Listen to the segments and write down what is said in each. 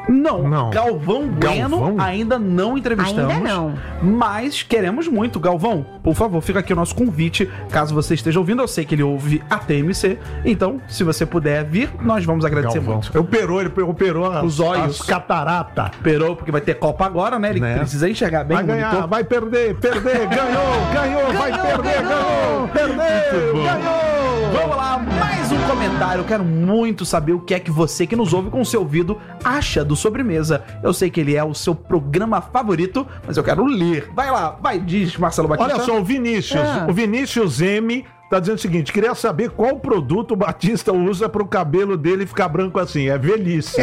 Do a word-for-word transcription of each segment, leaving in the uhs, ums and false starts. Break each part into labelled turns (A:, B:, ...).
A: Não,
B: Não.
A: Galvão Bueno
B: Galvão?
A: ainda não entrevistamos.
C: Ainda não.
A: Mas queremos muito. Galvão, por favor, fica aqui o nosso convite. Caso você esteja ouvindo, eu sei que ele ouve a T M C. Então, se você puder vir, nós vamos agradecer
B: Galvão.
A: muito.
B: Operou, ele operou as,
A: Os olhos.
B: as catarata.
A: Esperou, porque vai ter Copa agora, né? Ele
B: Né?
A: precisa enxergar bem
B: Vai
A: o
B: ganhar,
A: monitor.
B: vai perder, perder, ganhou, ganhou, vai
C: Ganhou,
B: perder,
C: ganhou.
B: ganhou, perdeu, ganhou.
A: Vamos lá, mais um comentário. Eu quero muito saber o que é que você que nos ouve com o seu ouvido acha do Sobremesa. Eu sei que ele é o seu programa favorito, mas eu quero ler. Vai lá, vai, diz Marcelo Batista.
B: Olha só, o Vinícius,
C: Ah.
B: o Vinícius M tá dizendo o seguinte, queria saber qual produto o Batista usa pro cabelo dele ficar branco assim, é velhice.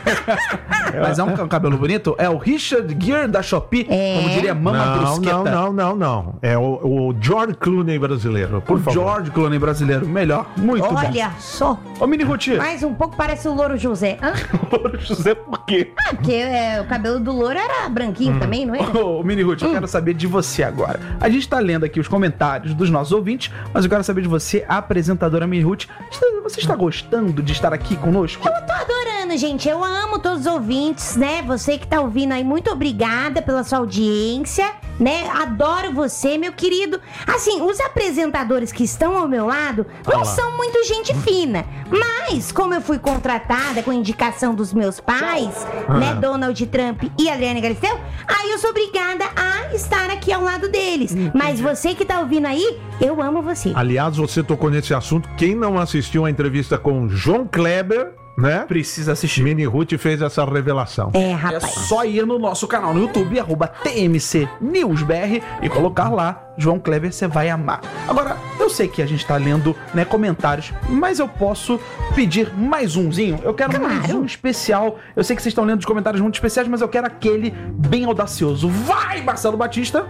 A: Mas é um, um cabelo bonito? É o Richard Gere da Shopee,
C: É.
A: como diria Mama
B: Não,
A: Brusqueta.
B: não, não, não, não. É o, o George Clooney brasileiro, por
A: O
B: favor.
A: George Clooney brasileiro, melhor, muito
C: Olha só.
A: bom. Ô, Mini Ruth,
C: Mais um pouco parece o Louro José. Hã?
A: Louro José, por quê?
C: Ah, porque é, o cabelo do Louro era branquinho também, não era?
A: Ô, Mini Ruth, eu quero saber de você agora. A gente tá lendo aqui os comentários dos nossos ouvintes, mas eu quero saber de você, a apresentadora Mini Ruth. Você está gostando de estar aqui conosco?
C: Eu tô adorando, gente. Eu amo todos os ouvintes, né? Você que tá ouvindo aí, muito obrigada pela sua audiência, né? Adoro você, meu querido. Assim, os apresentadores que estão ao meu lado não
B: lá.
C: são muito gente fina. Mas, como eu fui contratada com indicação dos meus pais, né?
B: Ah.
C: Donald Trump e Adriana Galisteu, aí eu sou obrigada a estar aqui ao lado deles. Mas você que tá ouvindo aí, eu amo você.
B: Aliás, você tocou nesse assunto. Quem não assistiu a entrevista com João Kleber, né?
A: Precisa assistir.
B: Mini Ruth fez essa revelação.
C: É,
A: É
C: rapaz.
A: só ir no nosso canal no YouTube, arroba T M C News B R, e colocar lá João Kleber, você vai amar. Agora, eu sei que a gente tá lendo, né, comentários, mas eu posso pedir mais umzinho? Eu quero
C: Claro.
A: mais um especial. Eu sei que vocês estão lendo os comentários muito especiais, mas eu quero aquele bem audacioso. Vai, Marcelo Batista!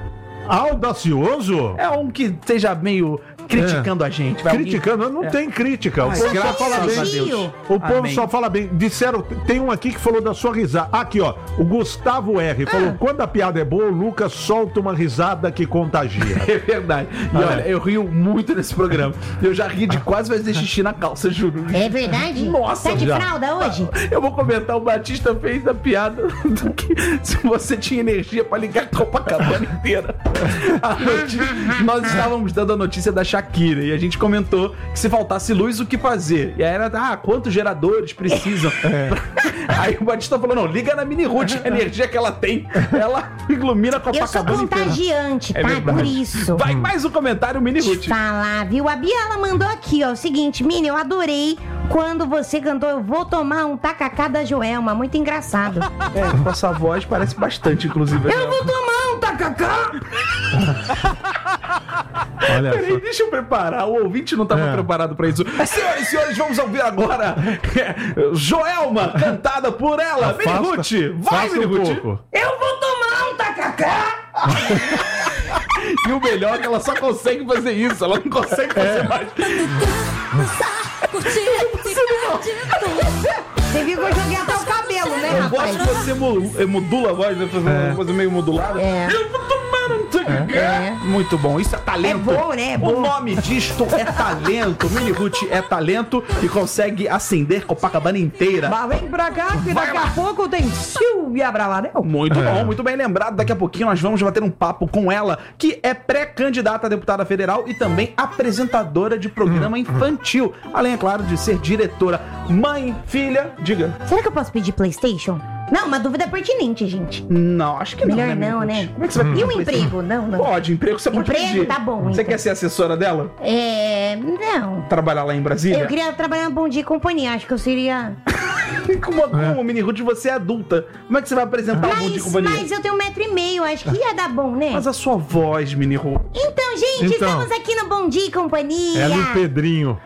B: Audacioso?
A: É um que esteja meio criticando a gente. Vai alguém-
B: Criticando, não
A: É.
B: tem crítica. O
A: Ai,
B: povo só
A: graças
B: fala
A: a
B: bem.
A: Deus.
B: O povo
A: Amém.
B: só fala bem. Disseram, tem um aqui que falou da sua risada. Aqui, ó. O Gustavo R. falou:
A: Ah.
B: quando a piada é boa, o Lucas solta uma risada que contagia.
A: É verdade. E
B: Ah,
A: olha,
B: é.
A: eu rio muito nesse programa. Eu já ri de quase fazer xixi na calça, juro.
C: É verdade?
A: Nossa,
C: Tá de
B: já.
C: fralda hoje?
A: Eu vou comentar, o Batista fez a piada do que se você tinha energia pra ligar a Copacabana inteira. A notícia- nós estávamos dando a notícia da Shakira e a gente comentou que se faltasse luz, o que fazer? E aí era, ah, quantos geradores precisam? Aí o Batista falou, não, liga na Mini Ruth, a energia que ela tem, ela ilumina a
C: Eu sou
A: Copacabana inteira.
C: contagiante,
A: É
C: tá?
A: verdade.
C: Por isso.
A: Vai mais um comentário, Mini
C: Te
A: Ruth.
C: falar, viu? A Bia, ela mandou aqui, ó, o seguinte, Mini, eu adorei quando você cantou Eu Vou Tomar um Tacacá da Joelma, muito engraçado.
A: É, com essa voz parece bastante, inclusive.
C: Eu vou tomar um tacacá!
B: Olha
A: Peraí,
B: só.
A: deixa eu preparar. O ouvinte não estava
B: É.
A: preparado pra isso. Senhoras e senhores, vamos ouvir agora Joelma, cantada por ela. Mini
B: Afasta-
A: Ruth, vai,
B: afasta
A: Mini
B: um
A: Ruth.
B: pouco.
C: Eu vou tomar um tacacá!
A: E o melhor é que ela só consegue fazer isso, ela não consegue fazer mais.
C: Você viu que eu joguei até o cabelo, né,
A: Eu gosto
C: rapaz?
A: que você mo- eh, modula a voz, né? Fazer uma coisa meio modulada.
C: É.
A: Eu vou tomar um tacacá.
C: É.
A: Muito bom, isso é talento.
C: É bom, né? É
A: O
C: bom.
A: nome disto é talento. Mini Ruth é talento e consegue acender Copacabana inteira.
C: Mas vem pra cá que
A: Vai
C: daqui
A: lá.
C: a pouco tem Silvia Bravanel.
A: Muito
B: É.
A: bom, muito bem lembrado. Daqui a pouquinho nós vamos bater um papo com ela, que é pré-candidata a deputada federal e também apresentadora de programa infantil. Além, é claro, de ser diretora. Mãe, filha, diga.
C: Será que eu posso pedir PlayStation? Não, uma dúvida pertinente, gente.
A: Não, acho que
C: Melhor
A: não.
C: não,
A: Mini
C: né?
A: Ruth? Como é que você vai pedir
C: E o
A: um PlayStation?
C: emprego? Não, não.
A: Pode, emprego você pode
C: Emprego?
A: pedir.
C: Tá bom,
A: Você
C: então.
A: quer ser assessora dela?
C: É. Não.
A: Trabalhar lá em Brasília?
C: Eu queria trabalhar no Bom Dia e Companhia. Acho que eu seria.
A: Como, como, Mini Ruth, você é adulta. Como é que você vai apresentar o Bom de
C: Mas,
A: Companhia?
C: mas eu tenho um metro e meio. Acho que ia dar bom, né?
A: Mas a sua voz, Mini Ruth.
C: Então, gente,
B: Então.
C: estamos aqui no Bom Dia e Companhia.
B: Ela e o Pedrinho.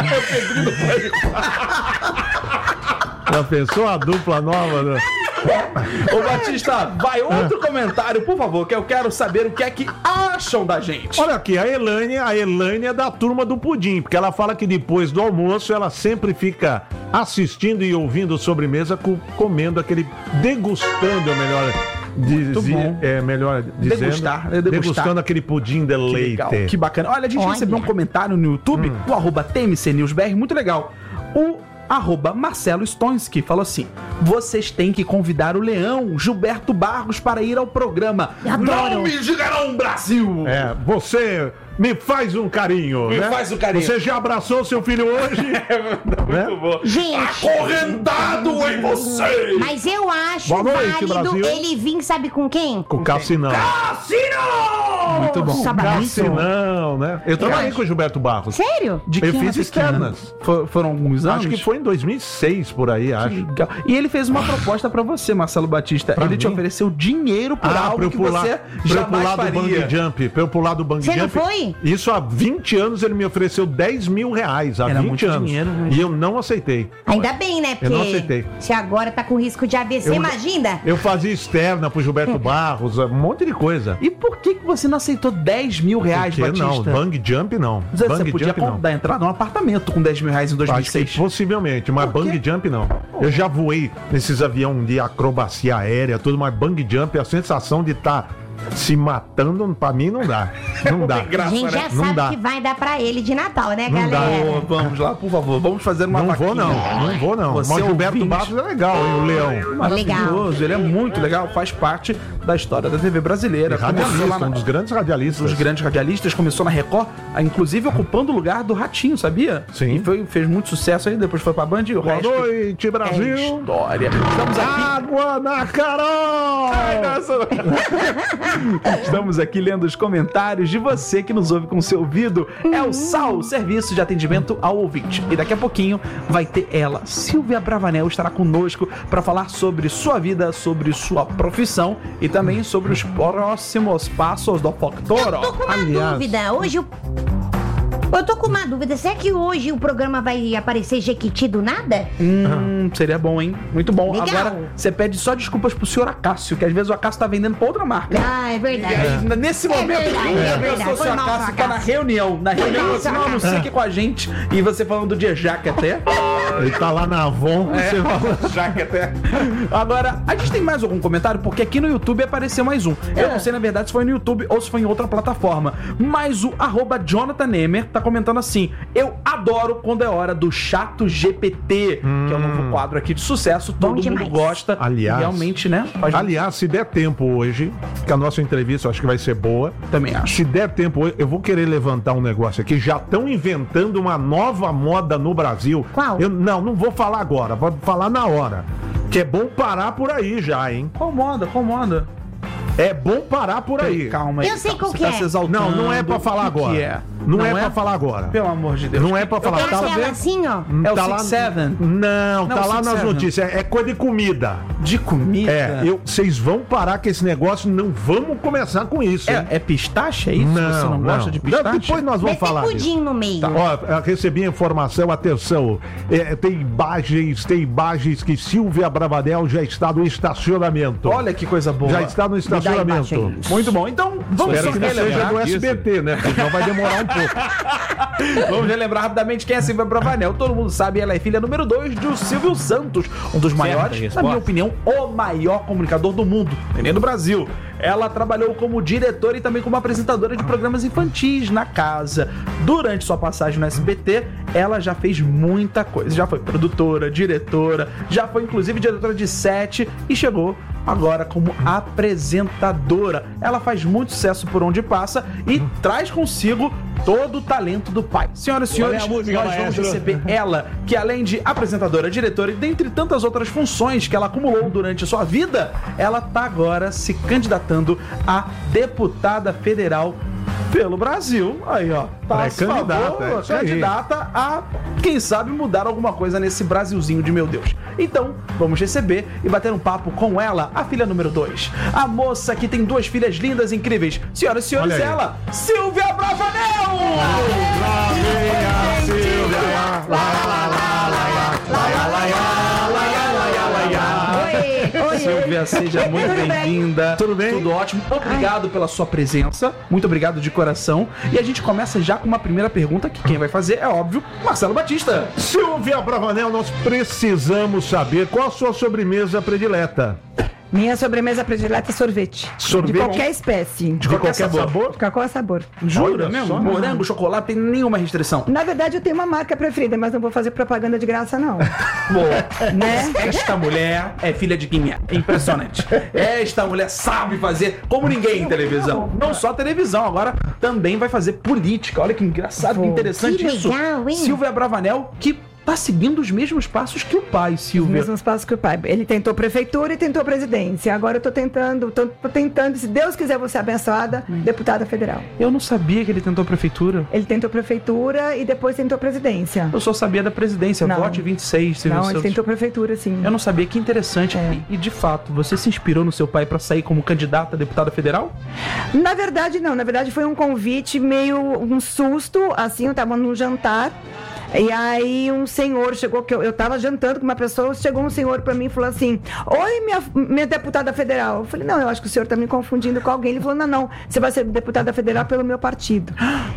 B: Já pensou a dupla nova? Né?
A: Ô, Batista, vai outro comentário, por favor, que eu quero saber o que é que acham da gente.
B: Olha aqui, a Elane, a Elane é da turma do pudim, porque ela fala que depois do almoço ela sempre fica assistindo e ouvindo sobremesa, co- comendo aquele, degustando, é melhor dizer,
A: bom.
B: é melhor dizendo,
A: Degustar, é degustar.
B: degustando aquele pudim de
A: Que
B: leite.
A: legal, que bacana. Olha, a gente
C: Olha.
A: recebeu um comentário no YouTube,
B: Hum.
A: o arroba T M C News B R, muito legal. O arroba Marcelo Stonski, falou assim: vocês têm que convidar o Leão Gilberto Barros para ir ao programa.
C: Adoro.
A: Não me diga não, Brasil!
B: É, você me faz um carinho,
A: Me
B: né?
A: faz um carinho.
B: Você já abraçou seu filho hoje?
A: Muito bom.
C: Gente,
A: Acorrentado em você!
C: mas eu acho
B: Boa noite,
C: válido
B: Brasil.
C: ele vir, sabe com quem?
B: Com o Cassinão.
A: Cassino!
B: Muito bom.
C: Sabadão.
B: Cassinão, né? Eu trabalhei com o Gilberto Barros.
C: Sério?
A: De
B: Eu
A: quem
B: fiz
A: era pequeno?
B: externas.
A: For- Foram alguns anos?
B: Acho que foi em dois mil e seis, por aí, acho.
A: Legal. E ele fez uma proposta pra você, Marcelo Batista.
B: Pra
A: ele te
B: mim?
A: ofereceu dinheiro por
B: Ah, pra
A: algo
B: eu
A: que
B: pular,
A: você
B: pra eu
A: jamais
B: pular do
A: faria.
B: bungee jump. Pra eu pular do bungee
C: Você não
B: jump.
C: foi?
B: Isso há vinte anos ele me ofereceu dez mil reais. Há
A: Era
B: vinte
A: muito
B: anos.
A: dinheiro, né?
B: E eu não aceitei.
C: Ainda bem, né? Porque
B: Eu não aceitei.
C: se agora tá com risco de A V C,
B: Eu-
C: imagina.
B: Eu fazia externa pro Gilberto Barros, um monte de coisa.
A: E por que, que você não aceitou dez mil reais,
B: Porque
A: Batista?
B: não, bang jump não.
A: Você
B: Bang
A: podia
B: jump não.
A: dar entrada num apartamento com dez mil reais em dois mil e
B: Acho que
A: seis.
B: possivelmente, mas
A: Por quê?
B: bang jump não. Eu já voei nesses aviões de acrobacia aérea, tudo, mas bang jump, a sensação de estar se matando, pra mim não dá. Não dá.
C: A gente já
B: Não
C: sabe
B: dá.
C: que vai dar pra ele de Natal, né,
B: Não dá.
C: galera?
A: Ô, vamos lá, por favor, vamos fazer uma
B: Não
A: vaquinha.
B: vou não, não vou não.
A: Você
B: Mas o Gilberto
A: ouvinte.
B: Barros é legal, hein, o Leão.
A: Maravilhoso, ele é muito legal, faz parte da história da T V brasileira. Começou lá
B: Radialista,
A: na...
B: um dos grandes radialistas.
A: dos grandes radialistas, começou na Record, inclusive ocupando o lugar do Ratinho, sabia?
B: Sim.
A: E foi, fez muito sucesso aí, depois foi pra Band e o
B: Boa
A: resto
B: noite,
A: é
B: Brasil.
A: história. Estamos aqui...
B: Água na Carol!
A: Ai, nossa. Estamos aqui lendo os comentários de você que nos ouve com seu ouvido. É o S A U, Serviço de Atendimento ao Ouvinte. E daqui a pouquinho vai ter ela, Silvia Bravanel, estará conosco para falar sobre sua vida, sobre sua profissão e também sobre os próximos passos do Factoro.
C: Tô com uma
B: Aliás-
C: dúvida. Hoje o. Eu tô com uma dúvida. Será que hoje o programa vai aparecer Jequiti do nada?
A: Hum, seria bom, hein? Muito bom.
C: Legal.
A: Agora, você pede só desculpas pro senhor Acácio, que às vezes o Acácio tá vendendo pra outra marca.
C: Ah, é
A: E
C: verdade.
A: aí, nesse momento,
C: verdade,
A: a
C: é
A: pessoa,
C: verdade.
A: o
C: Foi
A: senhor
C: mal,
A: Acácio tá na
C: Acácio.
A: reunião. Na reunião,
C: mal,
A: você não, não
C: Acácio.
A: sei o que com a gente. E você falando de Ejac até.
B: Ele tá lá na Avon,
A: É,
B: você fala.
A: Ejac até. Agora, a gente tem mais algum comentário? Porque aqui no YouTube apareceu mais um. Eu não sei, na verdade, se foi no YouTube ou se foi em outra plataforma. Mas o arroba Jonathan Nemer tá comentando assim: eu adoro quando é hora do Chato G P T, que é o novo quadro aqui de sucesso.
C: Bom
A: Todo
C: demais.
A: mundo gosta.
B: Aliás-
A: E realmente, né? Faz...
B: Aliás, se der tempo hoje, que a nossa entrevista eu acho que vai ser boa.
A: Também acho.
B: Se der tempo hoje, eu vou querer levantar um negócio aqui. Já estão inventando uma nova moda no Brasil.
C: Qual?
B: Eu, não, não vou falar agora, vou falar na hora. Que é bom parar por aí já, hein?
A: Qual moda? Qual moda?
B: É bom parar por aí.
A: Calma aí.
C: Eu sei
A: calma.
C: qual
A: Você
C: que
A: tá
C: é.
A: se exaltando.
B: Não, não é pra falar
A: O que
B: agora.
A: que é?
B: Não, é, pra falar agora.
A: Pelo amor de Deus.
B: Não é pra falar.
A: Eu
B: Tá
A: quero
C: Aquela
A: saber
C: assim, ó.
A: É o
B: tá
A: Six
B: lá...
A: Seven?
B: Não,
A: Não,
B: tá
A: o
B: lá
A: Six
B: nas
A: Seven.
B: notícias. É coisa de comida.
A: De comida?
B: É, eu, vocês vão parar com esse negócio, não vamos começar com isso. hein?
A: É, é pistache? É isso?
B: Não,
A: Você não gosta de pistache?
B: Depois nós vamos
C: Deve ter
B: falar disso.
C: pudim no meio.
B: Ó, eu recebi a informação, atenção, é, tem imagens, tem imagens que Silvia Bravanel já está no estacionamento.
A: Olha que coisa boa.
B: Já está no estacionamento.
C: embaixo aí.
A: Muito bom. Então, vamos
B: Espero
A: só
B: que não seja
A: relembrar
B: do
A: disso.
B: S B T, né? Porque senão vai demorar um pouco.
A: Vamos relembrar rapidamente quem é Silvia Bravanel. Todo mundo sabe, ela é filha número dois do Silvio Santos, um dos maiores, na minha opinião, o maior comunicador do mundo, nem do Brasil. Ela trabalhou como diretora e também como apresentadora de programas infantis na casa. Durante sua passagem no S B T, ela já fez muita coisa. Já foi produtora, diretora, já foi inclusive diretora de set e chegou agora como apresentadora. Ela faz muito sucesso por onde passa e traz consigo todo o talento do pai. Senhoras e senhores,
D: Qual é a música,
A: nós vamos
D: maestro?
A: receber ela, que além de apresentadora, diretora e dentre tantas outras funções que ela acumulou durante a sua vida, ela tá agora se candidatando a deputada federal pelo Brasil. Aí, ó. Tá a
B: Pré-candidata,
A: favor,
B: é isso aí.
A: candidata a, quem sabe, mudar alguma coisa nesse Brasilzinho de meu Deus. Então, vamos receber e bater um papo com ela, a filha número dois. A moça que tem duas filhas lindas e incríveis. Senhoras e senhores,
B: Olha aí.
A: ela, Silvia Bravanel!
C: Oi, oi,
A: Silvia, seja muito
C: Tudo bem?
A: bem-vinda.
B: Tudo bem?
A: Tudo ótimo. Obrigado pela sua presença. Muito obrigado de coração. E a gente começa já com uma primeira pergunta que quem vai fazer é óbvio, Marcelo Batista.
B: Silvia Bravanel, nós precisamos saber qual a sua sobremesa predileta.
D: Minha sobremesa predileta é sorvete.
B: Sorvete?
D: De qualquer espécie.
B: De qualquer sabor?
D: De qualquer sabor.
A: Jura
B: Olha
A: mesmo?
B: só.
A: Morango, chocolate, tem nenhuma restrição.
D: Na verdade, eu tenho uma marca preferida, mas não vou fazer propaganda de graça, não.
A: Pô,
D: Né?
A: esta mulher é filha de quem é. Impressionante. Esta mulher sabe fazer como ninguém em televisão. Não só televisão, agora também vai fazer política. Olha que engraçado, que interessante
C: Que
A: isso.
C: legal, hein?
A: Silvia Bravanel, que tá seguindo os mesmos passos que o pai,
D: Os
A: Silvia.
D: mesmos passos que o pai. Ele tentou prefeitura e tentou presidência. Agora eu tô tentando, tô, tô tentando, se Deus quiser você abençoada, deputada federal.
A: Eu não sabia que ele tentou prefeitura.
D: Ele tentou prefeitura e depois tentou presidência.
A: Eu só sabia da presidência.
D: Não.
A: Vote vinte e seis, Silvio
D: Não, ele
A: Santos.
D: tentou prefeitura, sim.
A: Eu não sabia, que interessante.
D: É.
A: E, e, de fato, você se inspirou no seu pai pra sair como candidata a deputada federal?
D: Na verdade, não. Na verdade, foi um convite meio um susto. Assim, eu tava num jantar. E aí um senhor chegou, que eu, eu tava jantando com uma pessoa, chegou um senhor pra mim e falou assim: oi, minha, minha deputada federal. Eu falei: não, eu acho que o senhor tá me confundindo com alguém. Ele falou: não, não, você vai ser deputada federal pelo meu partido.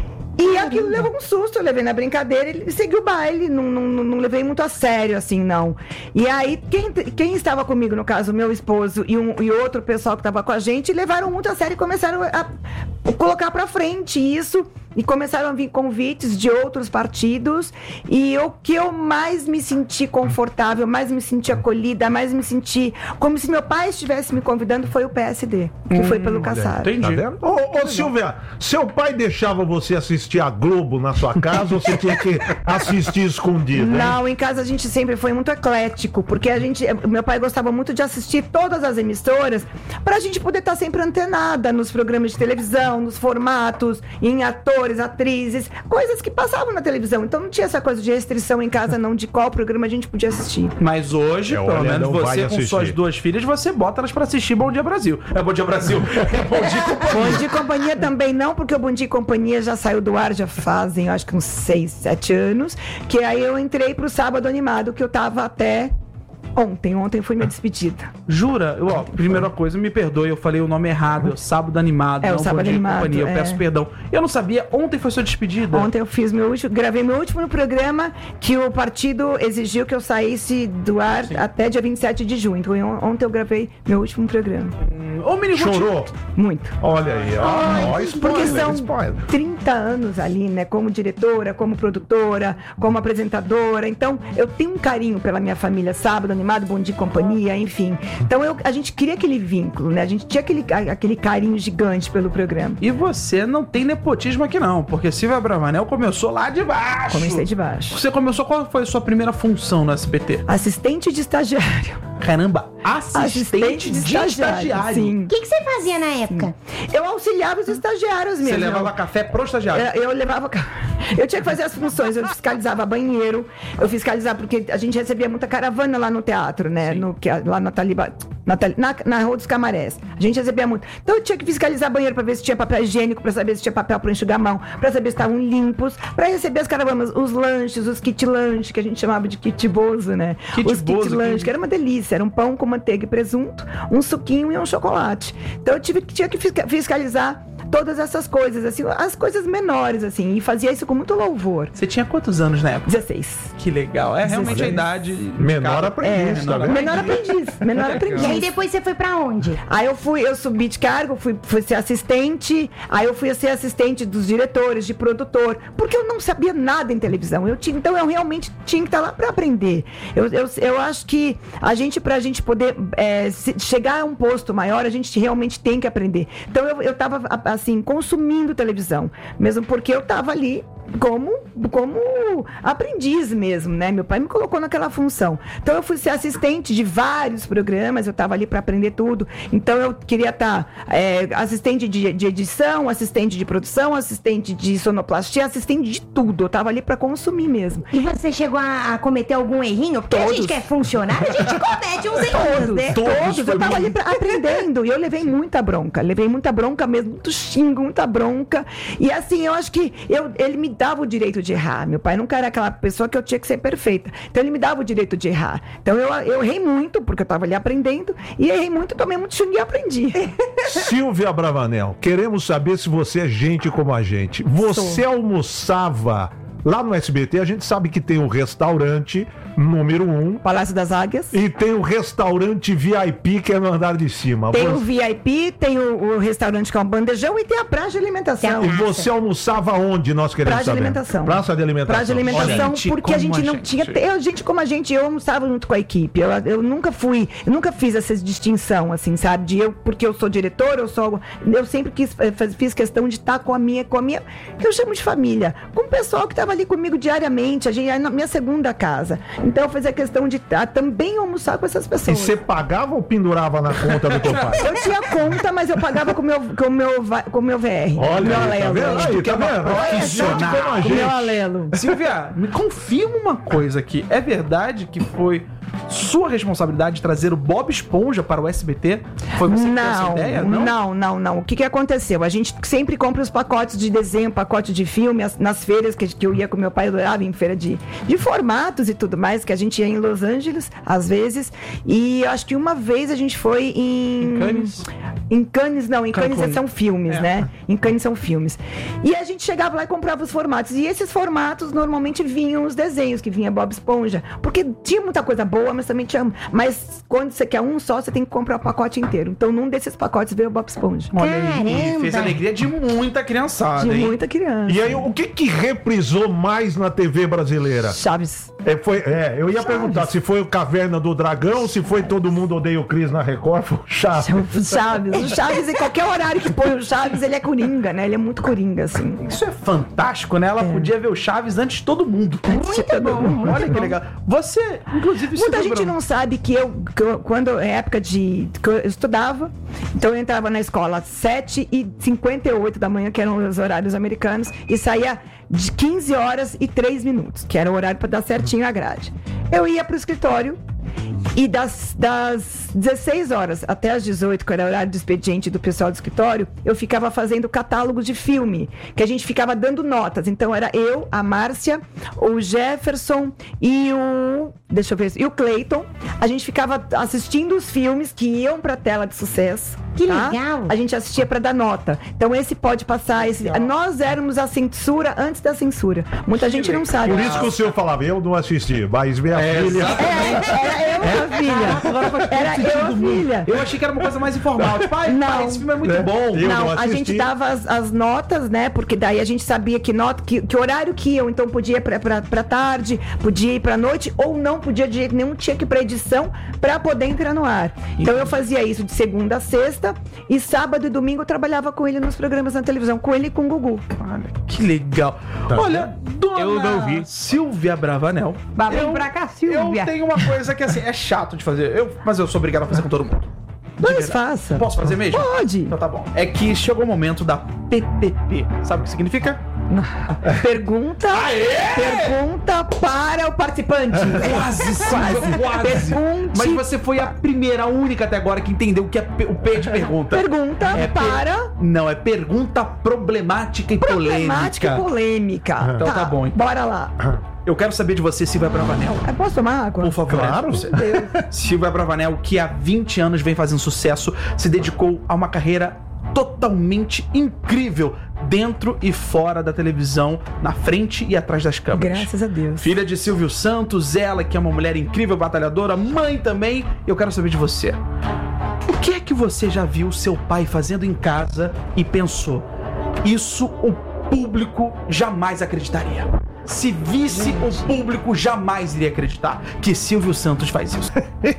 D: E aquilo levou um susto, eu levei na brincadeira, ele seguiu o baile, não, não, não levei muito a sério, assim, não. E aí, quem, quem estava comigo, no caso, meu esposo e, um, e outro pessoal que estava com a gente, levaram muito a sério e começaram a, a colocar pra frente isso. E começaram a vir convites de outros partidos. E o que eu mais me senti confortável, mais me senti acolhida, mais me senti como se meu pai estivesse me convidando, foi o P S D, que foi pelo Kassab.
A: Entendi.
B: Tá vendo? Ô, ô Silvia, seu pai deixava você assistir a Globo na sua casa ou você tinha que assistir escondido? hein?
D: Não, em casa a gente sempre foi muito eclético, porque a gente, meu pai gostava muito de assistir todas as emissoras pra gente poder estar sempre antenada nos programas de televisão, nos formatos, em atores, atrizes, coisas que passavam na televisão. Então não tinha essa coisa de restrição em casa, não, de qual programa a gente podia assistir.
A: Mas hoje,
B: É,
A: pelo
B: olha,
A: menos
B: não vai
A: você com
B: assistir.
A: suas duas filhas, você bota elas pra assistir Bom Dia Brasil. É Bom Dia Brasil. É Bom Dia Companhia.
D: Bom Dia e Companhia também não, porque o Bom Dia e Companhia já saiu do ar, já fazem, eu acho que uns seis, sete anos, que aí eu entrei pro Sábado Animado, que eu tava até ontem. Ontem foi minha despedida.
A: Jura? Eu, ó, primeira coisa, me perdoe, eu falei o nome errado. É o Sábado Animado,
D: É, o
A: não
D: Sábado
A: Bom Dia e
D: Animado,
A: Companhia. Eu
D: é.
A: peço perdão. Eu não sabia, ontem foi sua despedida.
D: Ontem eu fiz meu último, gravei meu último programa, que o partido exigiu que eu saísse do ar até dia vinte e sete de junho. Então on- ontem eu gravei meu último programa.
A: Ô, Mini Ruth,
B: Chorou?
D: Muito.
B: Olha aí, ó. ó spoiler,
D: Porque são
B: spoiler.
D: trinta anos ali, né? Como diretora, como produtora, como apresentadora. Então, eu tenho um carinho pela minha família. Sábado Animado, Bom Dia e Companhia, enfim. Então, eu, a gente queria aquele vínculo, né? A gente tinha aquele, a- aquele carinho gigante pelo programa.
A: E você não tem nepotismo aqui não, porque Silvia Bravanel começou lá de baixo.
D: Comecei de baixo.
A: Você começou, qual foi a sua primeira função no S B T?
D: Assistente de estagiário.
A: Caramba, assistente, de estagiário.
D: Sim.
C: O que, que você fazia na época?
D: Eu auxiliava os estagiários mesmo.
A: Você levava café pro estagiário.
D: Eu, eu levava. ca- Eu tinha que fazer as funções. Eu fiscalizava banheiro, eu fiscalizava, porque a gente recebia muita caravana lá no teatro, né? No, que, lá na Taliba. Na, Tali- na, na Rua dos Camarés. A gente recebia muito. Então eu tinha que fiscalizar banheiro pra ver se tinha papel higiênico, pra saber se tinha papel pra enxugar a mão, pra saber se estavam limpos, pra receber as caravanas, os lanches, os kit lanche, que a gente chamava de kit bozo, né?
A: Kit
D: os
A: bozo,
D: kit lanche,
A: que-
D: que era uma delícia. Era um pão com manteiga e presunto, um suquinho e um chocolate. Então eu tive, tinha que fisca- fiscalizar todas essas coisas, assim, as coisas menores, assim, e fazia isso com muito louvor.
A: Você tinha quantos anos na época?
D: dezesseis.
A: Que legal. É realmente a
D: dezesseis.
A: idade...
B: Menor
A: Cara,
B: aprendiz,
A: é,
B: tá vendo?
D: Menor aprendiz, menor
C: E aí
D: aprendiz.
C: depois você foi pra onde?
D: Aí eu fui, eu subi de cargo, fui, fui ser assistente, aí eu fui ser assistente dos diretores, de produtor, porque eu não sabia nada em televisão. Eu tinha, então eu realmente tinha que estar lá para aprender. Eu, eu, eu acho que a gente, pra gente poder é, se- chegar a um posto maior, a gente realmente tem que aprender. Então eu, eu tava, a- assim, consumindo televisão, mesmo porque eu tava ali como, como aprendiz mesmo, né? Meu pai me colocou naquela função. Então eu fui ser assistente de vários programas, eu estava ali para aprender tudo. Então eu queria estar assistente de, de edição, assistente de produção, assistente de sonoplastia, assistente de tudo. Eu estava ali para consumir mesmo.
C: E você chegou a, a cometer algum errinho? Porque a
D: Todos.
C: gente que é funcionário, a gente comete uns errinhos, né?
A: Todos
D: Todos,
A: foi
D: eu tava
A: muito.
D: ali pra- aprendendo. E eu levei muita bronca. Levei muita bronca mesmo, muito xingo, muita bronca. E assim, eu acho que eu, ele me dava o direito de errar. Meu pai nunca era aquela pessoa que eu tinha que ser perfeita. Então ele me dava o direito de errar. Então eu, eu errei muito, porque eu tava ali aprendendo. E errei muito, tomei muito xingo e aprendi.
B: Silvia Bravanel, queremos saber se você é gente como a gente. Você almoçava lá no S B T, a gente sabe que tem um restaurante, número um.
D: Palácio das Águias.
B: E tem o restaurante V I P, que é no andar de cima.
D: Tem
B: Você-
D: o V I P, tem o, o restaurante que é um bandejão e tem a praça de alimentação.
B: E você almoçava onde, nós queremos
D: Praça de
B: saber?
D: alimentação.
B: Praça de alimentação.
D: Praça de alimentação,
A: Gente,
D: porque a
A: como
D: gente
A: a
D: não
A: gente-
D: tinha. Eu, gente como a gente, eu almoçava junto com a equipe. Eu, eu nunca fui, eu nunca fiz essa distinção, assim, sabe? De eu, porque eu sou diretor, eu sou. Eu sempre quis, eh, faz- fiz questão de estar com a minha, com a minha, que eu chamo de família, com o pessoal que estava ali comigo diariamente, a gente, a minha segunda casa. Então eu fazia questão de estar, também almoçar com essas
B: E
D: pessoas.
B: você pagava ou pendurava na conta do teu pai?
D: Eu tinha conta, mas eu pagava com o meu, com o meu, va- com o meu V R.
B: Olha,
D: meu
B: aí, tá
D: alelo.
B: vendo? Aí, tá vendo?
D: Olha,
B: É gente como a
D: com o meu
B: gente.
D: alelo.
A: Silvia, me confirma uma coisa aqui. É verdade que foi sua responsabilidade trazer o Bob Esponja para o S B T? Foi você que deu essa
D: Não,
A: ideia?
D: não, não, não. O que que aconteceu? A gente sempre compra os pacotes de desenho, pacote de filme, as- nas feiras que, que eu ia com meu pai, eu adorava em feira de, de formatos e tudo mais, que a gente ia em Los Angeles, às vezes, e acho que uma vez a gente foi em...
A: Em Cannes?
D: Em Cannes, não, em Cannes
A: Cancún.
D: são filmes,
A: É.
D: né? Em Cannes são filmes. E a gente chegava lá e comprava os formatos, e esses formatos normalmente vinham os desenhos, que vinha Bob Esponja, porque tinha muita coisa boa, mas também tinha... Mas quando você quer um só, você tem que comprar o pacote inteiro. Então, num desses pacotes veio o Bob Esponja.
A: Olha aí,
C: Caramba.
A: fez a alegria de muita criançada,
D: De
A: hein?
D: muita criança.
B: E aí, o que que reprisou mais na T V brasileira?
D: Chaves.
B: É, foi, é, eu ia perguntar se foi o Caverna do Dragão, se foi Todo Mundo Odeia o Cris na Record, foi o Chaves.
D: O Chaves. O Chaves, em qualquer horário que põe o Chaves, ele é coringa, né? Ele é muito coringa, assim.
A: Isso é fantástico, né? Ela podia ver o Chaves antes de todo mundo.
D: Muito bom.
A: Olha que legal. Você, inclusive,
D: Muita
A: Silvia
D: gente
A: Brandão,
D: não sabe que eu, que eu- quando é época de. Que eu estudava, então eu entrava na escola às sete e cinquenta e oito da manhã, que eram os horários americanos, e saía de quinze horas e três minutos, que era o horário para dar certinho a grade. Eu ia pro escritório. E das, das dezesseis horas até as dezoito, que era o horário de expediente do pessoal do escritório, eu ficava fazendo catálogo de filme, que a gente ficava dando notas. Então era eu, a Márcia, o Jefferson e o... Deixa eu ver... E o Clayton. A gente ficava assistindo os filmes que iam pra tela de sucesso.
C: Que
D: tá?
C: legal.
D: A gente assistia pra dar nota. Então esse pode passar... Esse... Nós éramos a censura antes da censura. Muita gente não sabe.
B: Por isso que o senhor falava, eu não assisti, mas minha filha...
D: É, era eu a filha.
A: Agora faz todo
D: Era
A: sentido
D: eu a
A: do mundo.
D: filha.
A: Eu achei que era uma coisa mais informal. Tipo, pai,
D: Não.
A: pai, esse filme é muito
B: É.
A: bom.
B: Eu
D: não,
B: não
D: a
B: assisti.
D: gente dava as, as notas, né? Porque daí a gente sabia que nota, que, que horário que iam, então podia ir pra, pra, pra tarde, podia ir pra noite, ou não podia de jeito nenhum, tinha que ir pra edição pra poder entrar no ar. Então eu fazia isso de segunda a sexta, e sábado e domingo eu trabalhava com ele nos programas na televisão, com ele e com o Gugu.
A: Olha, que legal. Olha, dona
E: Eu não vi.
A: Silvia Bravanel.
C: Vem
A: eu-
C: pra cá,
A: Eu
C: Silvia.
A: tenho uma coisa que, assim, é chato de fazer, eu, mas eu sou obrigado a fazer com todo mundo.
D: Mas faça.
A: Posso fazer mesmo?
D: Pode.
A: Então tá bom. É que chegou o momento da P P P. Sabe o que significa?
D: Pergunta, pergunta para o participante.
A: Quase, Silvia, quase.
D: Pergunte.
A: Mas você foi a primeira, a única até agora que entendeu o que é P- o P de pergunta.
D: Pergunta
A: É per-
D: para...
A: Não, é pergunta problemática e
D: Problemática e
A: polêmica.
D: polêmica.
A: Então tá bom, então.
D: Bora lá.
A: Eu quero saber de você, Silvia Bravanel.
D: Eu posso tomar água?
A: Por favor.
B: Claro.
A: Você. Silvia Bravanel, que há vinte anos vem fazendo sucesso, se dedicou a uma carreira totalmente incrível dentro e fora da televisão, na frente e atrás das câmeras.
D: Graças a Deus.
A: Filha de Silvio Santos, ela que é uma mulher incrível, batalhadora, mãe também. Eu quero saber de você. O que é que você já viu seu pai fazendo em casa e pensou, isso o público jamais acreditaria? Se visse, o público jamais iria acreditar que Silvio Santos faz isso.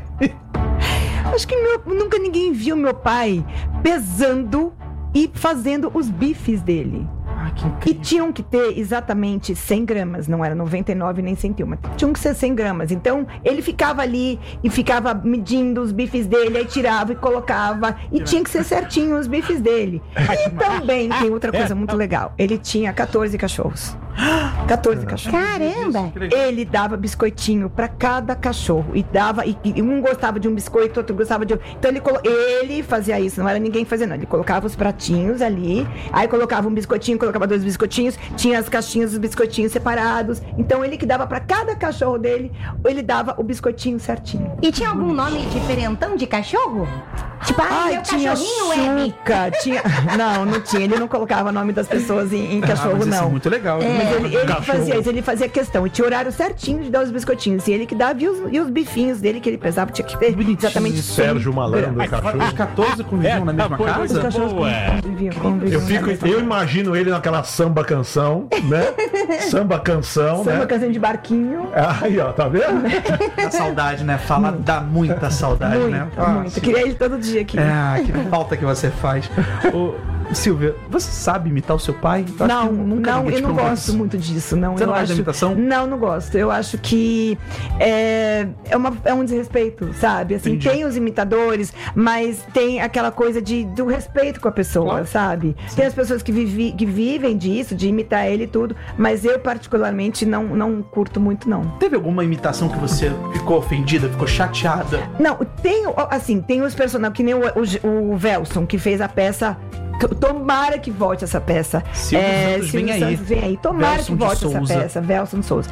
D: Acho que meu- nunca ninguém viu meu pai pesando e fazendo os bifes dele.
A: Ai, que
D: E
A: incrível.
D: tinham que ter exatamente cem gramas, não era noventa e nove nem cento e um, tinham que ser cem gramas. Então, ele ficava ali e ficava medindo os bifes dele, aí tirava e colocava, e tinha que ser certinho os bifes dele. E também tem outra coisa muito legal, ele tinha quatorze cachorros. quatorze cachorros.
C: Caramba!
A: Que legal.
D: Ele dava biscoitinho pra cada cachorro e dava e, e um gostava de um biscoito, outro gostava de outro. Então ele colo- ele fazia isso, não era ninguém fazendo, ele colocava os pratinhos ali, aí colocava um biscoitinho, colocava dois biscoitinhos, tinha as caixinhas dos biscoitinhos separados. Então ele que dava pra cada cachorro dele, ele dava o biscoitinho certinho.
C: E tinha algum nome diferentão de cachorro? Tipo, ai,
D: Ai,
C: meu
D: tinha
C: cachorrinho, Web.
D: Chuca, tinha... Não, não tinha. Ele não colocava o nome das pessoas em, em cachorro,
A: Ah, mas isso é
D: não.
A: muito legal.
D: Mas
A: né?
D: ele, ele
B: Cachorro.
D: fazia isso, ele fazia questão. E tinha horário certinho de dar os biscoitinhos. E ele que dava, e os, e os bifinhos dele que ele pesava, tinha que ter
A: Bonitinho.
D: exatamente
B: Sérgio Malandro,
A: Os
B: cachorro.
A: catorze conviviam na mesma
B: foi
D: Os
A: casa?
D: cachorros
B: Boa.
D: conviviam, conviviam
B: Eu,
D: na
B: fico,
D: mesma
B: eu
D: casa.
B: imagino ele naquela samba canção, né? Samba canção,
D: Samba
B: né?
D: canção de barquinho.
B: Aí, ó, tá vendo?
A: A saudade, né? Fala, dá muita saudade, né?
D: Muito,
A: Ah,
D: muito.
A: Silvia.
D: Queria ele todo dia aqui.
A: É, que falta que você faz. Ô, Silvia, você sabe imitar o seu pai? Eu acho
D: Não,
A: que nunca
D: não,
A: ninguém
D: eu
A: te
D: não
A: perguntou
D: gosto
A: isso.
D: muito disso. Não,
A: Você
D: eu
A: não gosta
D: acho,
A: da imitação?
D: Não, não gosto. Eu acho que é, é, uma, é um desrespeito, sabe? Assim,
A: Entendi.
D: tem os imitadores, mas tem aquela coisa de, do respeito com a pessoa,
A: Claro.
D: sabe? Tem as pessoas que, vivi, que vivem disso, de imitar ele e tudo, mas eu particularmente não, não curto muito, não.
A: Teve alguma imitação que você ficou ofendida, ficou chateada?
D: Não, tem, o- assim, tem os personagens, que nem o, o, o Velson, que fez a peça. Tomara que volte essa peça.
A: Silvio Santos vem
D: Silvio
A: aí.
D: Santos vem aí. Tomara
A: Velson
D: que
A: de
D: volte
A: Souza.
D: essa peça. Velson Souza.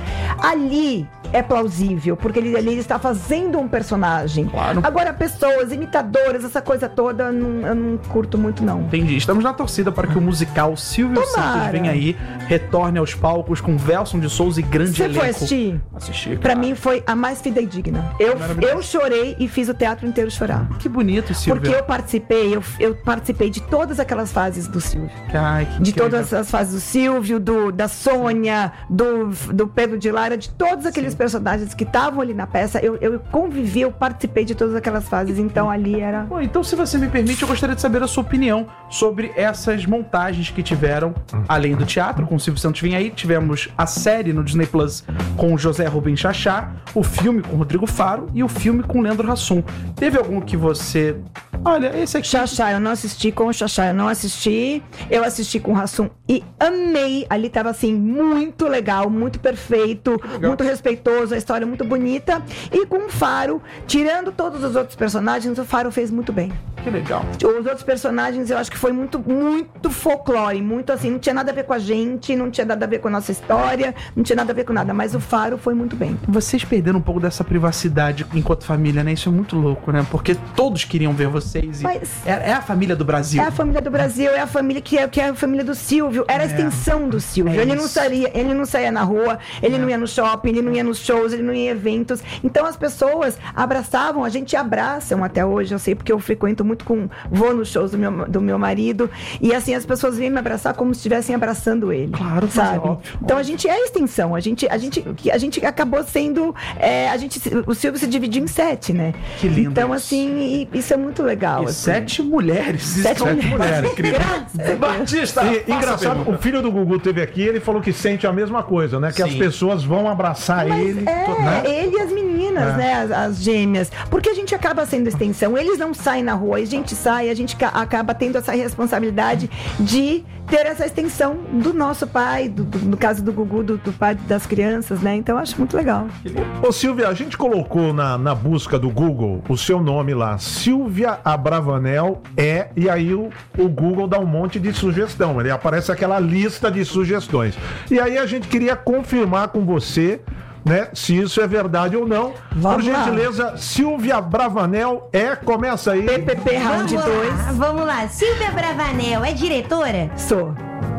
D: Ali é plausível, porque ele, ali ele está fazendo um personagem.
A: Claro.
D: Agora, pessoas, imitadoras, essa coisa toda, eu não, eu não curto muito, não.
A: Entendi. Estamos na torcida para que o musical Silvio
D: Tomara.
A: Santos venha aí, retorne aos palcos com Velson de Souza e grande
D: Você
A: elenco.
D: foi assistir?
A: Assisti.
D: Pra
A: claro.
D: mim foi a mais fidedigna. Eu,
A: Maravilhoso.
D: eu chorei e fiz o teatro inteiro chorar.
A: Que bonito, Silvia.
D: Porque eu participei, eu, eu participei de todas aquelas fases do Silvio.
A: Ai, que
D: De
A: que
D: todas
A: legal.
D: as fases do Silvio, do, da Sônia, do, do Pedro de Lara, de todos aqueles personagens que estavam ali na peça, eu, eu convivi, eu participei de todas aquelas fases, então ali era...
A: Bom, então, se você me permite, eu gostaria de saber a sua opinião sobre essas montagens que tiveram, além do teatro, com o Silvio Santos Vem Aí, tivemos a série no Disney Plus com o José Rubens Chachá, o filme com o Rodrigo Faro e o filme com o Leandro Hassum. Teve algum que você... Olha, esse aqui...
D: Xaxá, eu não assisti com o Xaxá, eu não assisti, eu assisti com o Hassum e amei, ali tava assim, muito legal, muito perfeito, muito respeitoso, a história muito bonita, e com o Faro, tirando todos os outros personagens, o Faro fez muito bem.
A: Que legal.
D: Os outros personagens eu acho que foi muito, muito folclore, muito assim, não tinha nada a ver com a gente, não tinha nada a ver com a nossa história, não tinha nada a ver com nada, mas o Faro foi muito bem.
A: Vocês perderam um pouco dessa privacidade enquanto família, né? Isso é muito louco, né? Porque todos queriam ver vocês. E
D: Mas-
A: é, é a família do Brasil.
D: É a família do Brasil, é a família que é, que é a família do Silvio, era a extensão do Silvio.
A: É
D: ele, não
A: isso.
D: saía, ele não saía na rua, ele não ia no shopping, ele não ia nos shows, ele não ia em eventos. Então as pessoas abraçavam, a gente abraçam até hoje, eu sei porque eu frequento muito com, vou nos shows do meu, do meu marido, e assim as pessoas vêm me abraçar como se estivessem abraçando ele.
A: Claro, mas
D: sabe?
A: é óbvio,
D: Então a gente é a extensão, a gente, a gente, a gente acabou sendo, é, a gente, o Silvio se dividiu em sete, né?
A: Que lindo
D: Então
A: isso.
D: assim, e- isso é muito legal.
A: E
D: assim.
A: sete mulheres.
D: Sete
A: Isso é
D: mulheres.
A: mulheres. Incrível.
D: Graças a Deus.
A: Batista,
B: E,
A: faça a
B: engraçado,
A: pergunta.
B: o filho do Gugu teve aqui, ele falou que sente a mesma coisa, né? Que as
A: Sim.
B: pessoas vão abraçar
D: Mas
B: ele.
D: é,
B: né?
D: ele e as meninas,
B: É.
D: né? As, as gêmeas. Porque a gente acaba sendo extensão. Eles não saem na rua, a gente sai, a gente ca- acaba tendo essa responsabilidade de ter essa extensão do nosso pai, do, do- no caso do Gugu, do, do pai das crianças, né? Então eu acho muito legal.
B: Ô Silvia, a gente colocou na, na busca do Google o seu nome lá, Silvia Abravanel é, e aí o, o Google dá um monte de sugestão, ele aparece aquela lista de sugestões. E aí a gente queria confirmar com você, né, se isso é verdade ou não.
D: Vamos
B: Por
D: lá.
B: gentileza, Silvia Bravanel é, começa aí.
D: P P P Round
C: Vamos
D: dois.
C: lá, vamos lá. Silvia Bravanel é diretora?
D: Sou.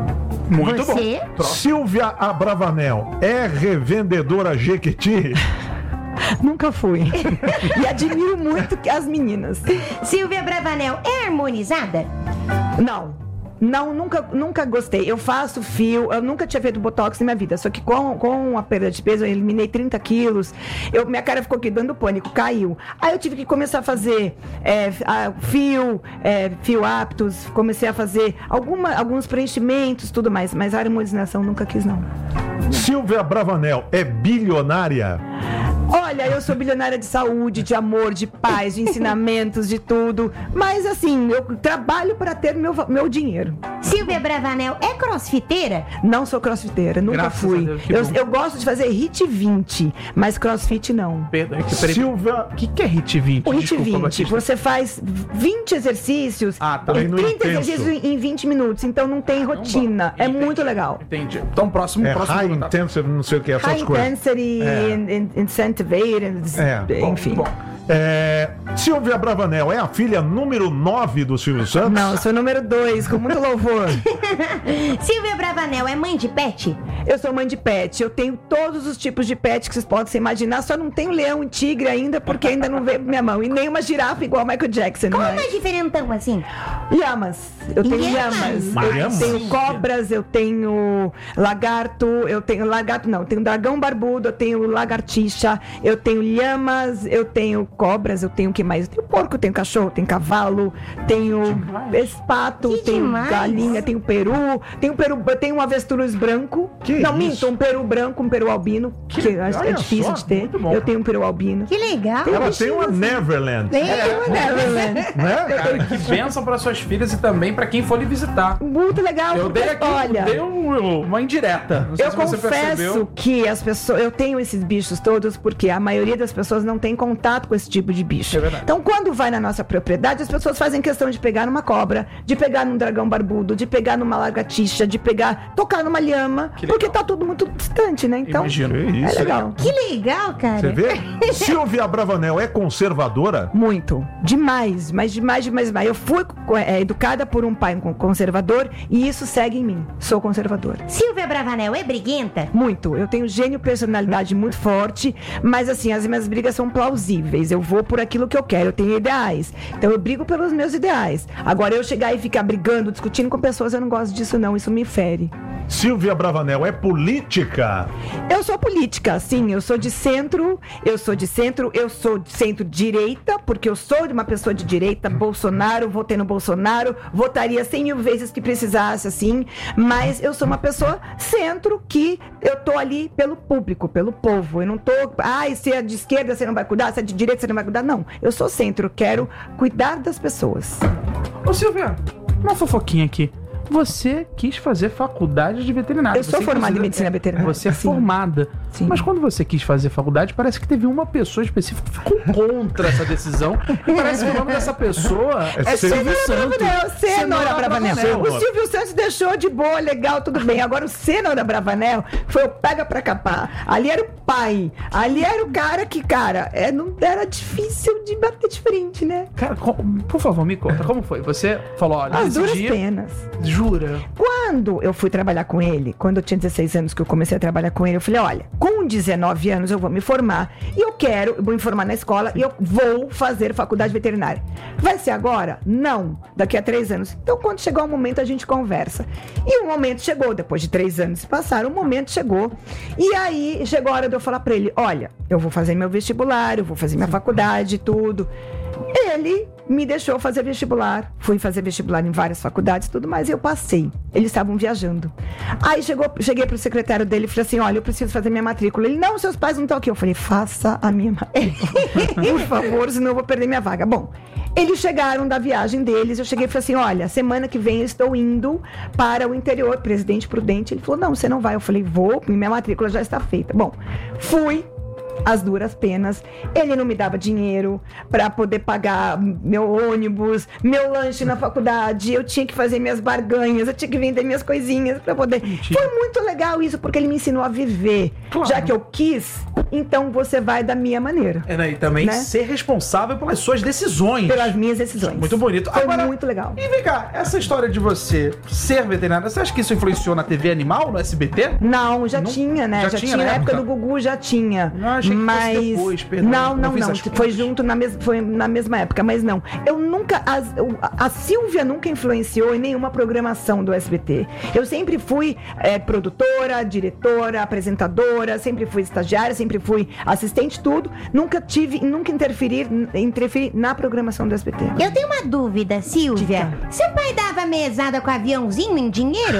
A: Muito
C: Você?
A: bom.
B: Silvia Abravanel é revendedora Jequiti?
D: Nunca fui. E admiro muito que as meninas.
C: Silvia Bravanel é harmonizada?
D: Não. Não, nunca, nunca gostei. Eu faço fio, eu nunca tinha feito botox na minha vida. Só que com, com a perda de peso, eu eliminei trinta quilos. Eu, minha cara ficou aqui dando pânico, caiu. Aí eu tive que começar a fazer é, a- fio, é, fio aptos, comecei a fazer alguma, alguns preenchimentos, tudo mais. Mas a harmonização nunca quis, não.
B: Silvia Bravanel é bilionária?
D: Olha, eu sou bilionária de saúde, de amor, de paz, de ensinamentos, de tudo. Mas assim, eu trabalho para ter meu, meu dinheiro.
C: Silvia Bravanel é crossfiteira?
D: Não sou crossfiteira, nunca
A: Graças a
D: fui.
A: Deus, que
D: Eu,
A: bom.
D: eu gosto de fazer hit vinte, mas crossfit não.
A: Pedro, é que, peraí,
B: Silvia.
A: o que, que é Hit vinte?
D: O hit
A: Desculpa,
D: vinte,
A: Batista.
D: você faz vinte exercícios,
A: Ah, tá.
B: Aí no
D: trinta
B: intenso.
D: exercícios em em vinte minutos, então não tem rotina. É
A: Entendi.
D: muito legal.
A: Entendi. Então, próximo,
B: É
A: próximo.
B: high
A: pergunta.
B: intensive, não sei o que, essas
D: High
B: coisas.
D: intensity,
B: É.
D: in- in- incentivated,
B: É.
A: Bom,
D: enfim.
A: bom.
B: É, Silvia Bravanel é a filha número nove do Silvio Santos?
D: Não, eu sou número dois, com muito louvor.
C: Silvia Bravanel é mãe de pet?
D: Eu sou mãe de pet. Eu tenho todos os tipos de pet que vocês podem se imaginar. Só não tenho leão e tigre ainda, porque ainda não veio pra minha mão. E nem uma girafa igual Michael Jackson.
C: Como
D: mas...
C: é diferentão assim?
D: Lhamas. Eu tenho
C: Lhamas?
D: lhamas. Eu
B: Lhamas?
D: tenho cobras, eu tenho lagarto, eu tenho lagarto, não, eu tenho dragão barbudo, eu tenho lagartixa, eu tenho lhamas, eu tenho cobras, eu tenho o que mais? Eu tenho porco, eu tenho cachorro, eu tenho cavalo, tenho espato,
C: Que
D: tenho
C: demais.
D: galinha, tenho peru, tenho peru, eu tenho um avestruz branco.
B: Que
D: não,
B: isso?
D: minto, um peru branco, um peru albino, que, eu acho que é
B: olha
D: difícil
B: só,
D: de ter.
B: muito bom.
D: Eu tenho um peru albino.
C: Que legal.
B: Ela tem uma Neverland.
C: Tem.
D: É, uma Neverland.
B: Né?
A: Cara, que bênção para suas filhas e também para quem for lhe visitar.
D: Muito legal.
A: Eu dei
D: porque,
A: aqui,
D: olha,
A: dei um- uma indireta. Não sei
D: eu
A: se você
D: confesso
A: percebeu.
D: que as pessoas, eu tenho esses bichos todos porque a maioria das pessoas não tem contato com esse tipo de bicho.
A: É verdade.
D: Então, quando vai na nossa propriedade, as pessoas fazem questão de pegar numa cobra, de pegar num dragão barbudo, de pegar numa lagartixa, de pegar, tocar numa lhama,
A: Que legal.
D: porque tá tudo muito distante, né? Então,
A: Imagino.
B: Que
D: é
B: isso.
D: legal.
C: Que legal, cara.
B: Você vê? Silvia Bravanel é conservadora?
D: Muito. Demais, mas demais, demais, demais. Eu fui é, educada por um pai conservador e isso segue em mim. Sou conservadora.
C: Silvia Bravanel é briguenta?
D: Muito. Eu tenho gênio, personalidade muito forte, mas assim, as minhas brigas são plausíveis. Eu vou por aquilo que eu quero, eu tenho ideais. Então eu brigo pelos meus ideais. Agora, eu chegar e ficar brigando, discutindo com pessoas, eu não gosto disso não, isso me fere.
B: Silvia Bravanel é política?
D: Eu sou política, sim, eu sou de centro, eu sou de centro, eu sou de centro-direita, porque eu sou de uma pessoa de direita, Bolsonaro, votei no Bolsonaro, votaria cem mil vezes que precisasse, assim, mas eu sou uma pessoa centro que eu tô ali pelo público, pelo povo, eu não tô, ai, se é de esquerda você não vai cuidar, se é de direita você não vai cuidar, não, eu sou centro, eu quero cuidar das pessoas.
A: Ô, Silvia, uma fofoquinha aqui. Você quis fazer faculdade de veterinária.
D: Eu sou
A: Você,
D: formada em
A: inclusive,
D: medicina veterinária.
A: Você é
D: Sim.
A: formada.
D: Sim.
A: Mas quando você quis fazer faculdade, parece que teve uma pessoa específica que ficou contra essa decisão. E parece que o nome dessa pessoa é,
B: É
A: Silvio
B: Cenoura
A: Santos.
D: Bravanel, Cenoura Bravanel.
B: Bravanel.
D: O Silvio Santos deixou de boa, legal, tudo bem. Agora o Cenoura Bravanel foi o pega pra capar. Ali era o pai. Ali era o cara que, cara, é, não era difícil de bater de frente, né?
A: Cara, com- por favor, me conta, como foi? Você falou, olha,
D: As
A: nesse
D: duras
A: dia...
D: penas.
A: Jura?
D: Quando eu fui trabalhar com ele, quando eu tinha dezesseis anos que eu comecei a trabalhar com ele, eu falei, olha, com dezenove anos eu vou me formar e eu quero, eu vou me formar na escola e eu vou fazer faculdade veterinária. Vai ser agora? Não. Daqui a três anos. Então, quando chegar o momento, a gente conversa. E o momento chegou, depois de três anos se passaram, o momento chegou. E aí, chegou a hora de eu falar pra ele, olha, eu vou fazer meu vestibular, eu vou fazer minha faculdade, tudo. Ele me deixou fazer vestibular. Fui fazer vestibular em várias faculdades e tudo mais. E eu passei. Eles estavam viajando. Aí chegou, cheguei pro secretário dele e falei assim, olha, eu preciso fazer minha matrícula. Ele, não, seus pais não estão aqui. Eu falei, faça a minha matrícula. Por favor, senão eu vou perder minha vaga. Bom, eles chegaram da viagem deles. Eu cheguei e falei assim, olha, semana que vem eu estou indo para o interior, Presidente Prudente. Ele falou, não, você não vai. Eu falei, vou, minha matrícula já está feita. Bom, fui. As duras penas, ele não me dava dinheiro para poder pagar meu ônibus, meu lanche na faculdade, eu tinha que fazer minhas barganhas, eu tinha que vender minhas coisinhas para poder.
A: Mentira.
D: Foi muito legal isso, porque ele me ensinou a viver.
A: Claro.
D: Já que eu quis, então você vai da minha maneira,
A: É, né? E também
D: Né?
A: ser responsável pelas suas decisões.
D: pelas minhas decisões.
A: Muito bonito.
D: Foi
A: Agora,
D: muito legal.
A: E vem cá, essa história de você ser veterinária, você acha que isso influenciou na T V Animal, no S B T?
D: Não, já
A: Não-
D: tinha, né?
A: já
D: Já,
A: tinha
D: tinha,
A: na
D: na época
A: época?
D: do Gugu, já tinha.
A: Não, achei que fosse
D: mas
A: depois, perdão,
D: não,
A: não
D: não,
A: fiz
D: não.
A: as
D: Foi
A: contas.
D: junto na mes... foi na mesma época, mas não. Eu nunca as- eu- a Silvia nunca influenciou em nenhuma programação do S B T. Eu sempre fui é, produtora, diretora, apresentadora, sempre fui estagiária, sempre fui assistente, tudo. Nunca tive, nunca interferir, interferi na programação do S B T.
C: Eu tenho uma dúvida, Silvia. Seu pai dava mesada com aviãozinho em dinheiro?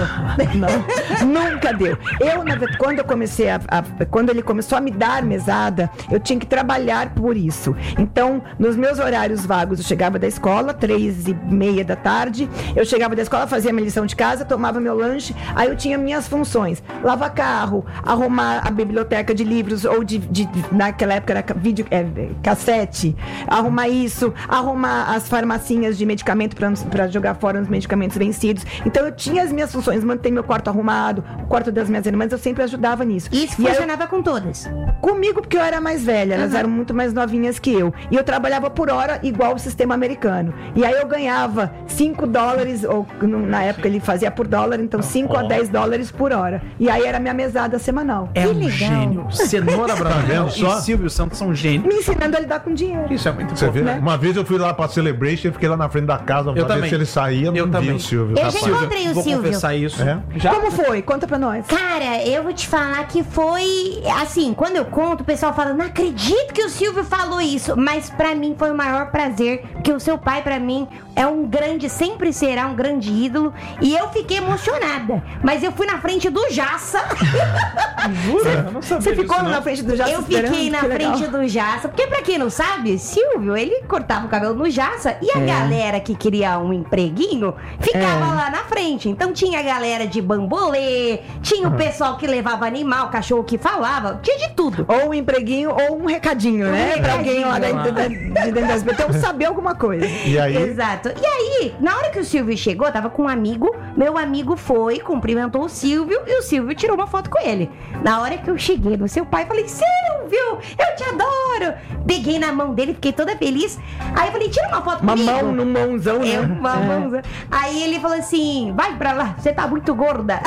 D: Não, nunca deu. Eu, na verdade, quando eu comecei a, a- quando ele começou a me dar mesada, eu tinha que trabalhar por isso. Então, nos meus horários vagos, eu chegava da escola, três e meia da tarde, eu chegava da escola, fazia minha lição de casa, tomava meu lanche, aí eu tinha minhas funções. Lavar carro, arrumar a biblioteca de livros, ou de, de- de- naquela época era ca- vídeo, é, cassete, arrumar isso, arrumar as farmacinhas de medicamento para jogar fora os medicamentos. medicamentos vencidos. Então eu tinha as minhas funções, manter meu quarto arrumado, o quarto das minhas irmãs, eu sempre ajudava nisso.
C: Isso
D: E aí eu-
C: funcionava com todas.
D: Comigo, porque eu era mais velha, elas
C: Uhum.
D: eram muito mais novinhas que eu. E eu trabalhava por hora, igual o sistema americano. E aí eu ganhava cinco dólares, ou no- na época ele fazia por dólar, então cinco a dez dólares por hora. E aí era minha mesada semanal.
A: É
C: Que
A: um
C: legal.
A: gênio. Cenoura Bravanel
B: vendo só?
A: e Silvio Santos são gênios.
D: Me ensinando a lidar com dinheiro.
A: Isso é muito
B: Você
A: bom.
B: vê?
D: né?
B: Uma vez eu fui lá pra Celebration e fiquei lá na frente da casa pra ver
A: também.
B: se ele saía, não
A: Eu
B: vi
A: também.
B: o Silvio.
C: Eu
B: rapaz.
C: já encontrei o
A: Vou
C: Silvio.
A: confessar isso.
B: É?
A: Já?
D: Como foi? Conta pra nós.
C: Cara, eu vou te falar que foi assim, quando eu conto, o pessoal fala, não acredito que o Silvio falou isso, mas pra mim foi o maior prazer, porque o seu pai pra mim é um grande, sempre será um grande ídolo, e eu fiquei emocionada, mas eu fui na frente do Jaça.
A: Jura? Eu não sabia
D: Você ficou
A: disso, não.
D: na frente do Jaça
C: Eu fiquei
D: esperando?
C: na
D: Que legal.
C: frente do Jaça, porque pra quem não sabe, Silvio, ele cortava o cabelo no Jaça e a
D: É.
C: galera que queria um empreguinho ficava
D: É.
C: lá na frente. Então tinha a galera de bambolê, tinha o pessoal que levava animal, cachorro que falava, tinha de tudo.
D: Ou um empreguinho ou um recadinho, né?
C: Um
D: Pra alguém lá
C: recadinho.
D: dentro, da- de dentro das Então saber alguma coisa.
B: E aí,
C: Exato. E aí, na hora que o Silvio chegou, eu tava com um amigo, meu amigo foi, cumprimentou o Silvio e o Silvio tirou uma foto com ele. Na hora que eu cheguei no seu pai, falei, Silvio, eu te adoro. Peguei na mão dele, fiquei toda feliz. Aí eu falei, tira uma foto
D: Uma
C: comigo.
D: mão no mãozão, né?
C: É, uma mãozão. Aí ele falou assim, vai pra lá, você tá muito gorda.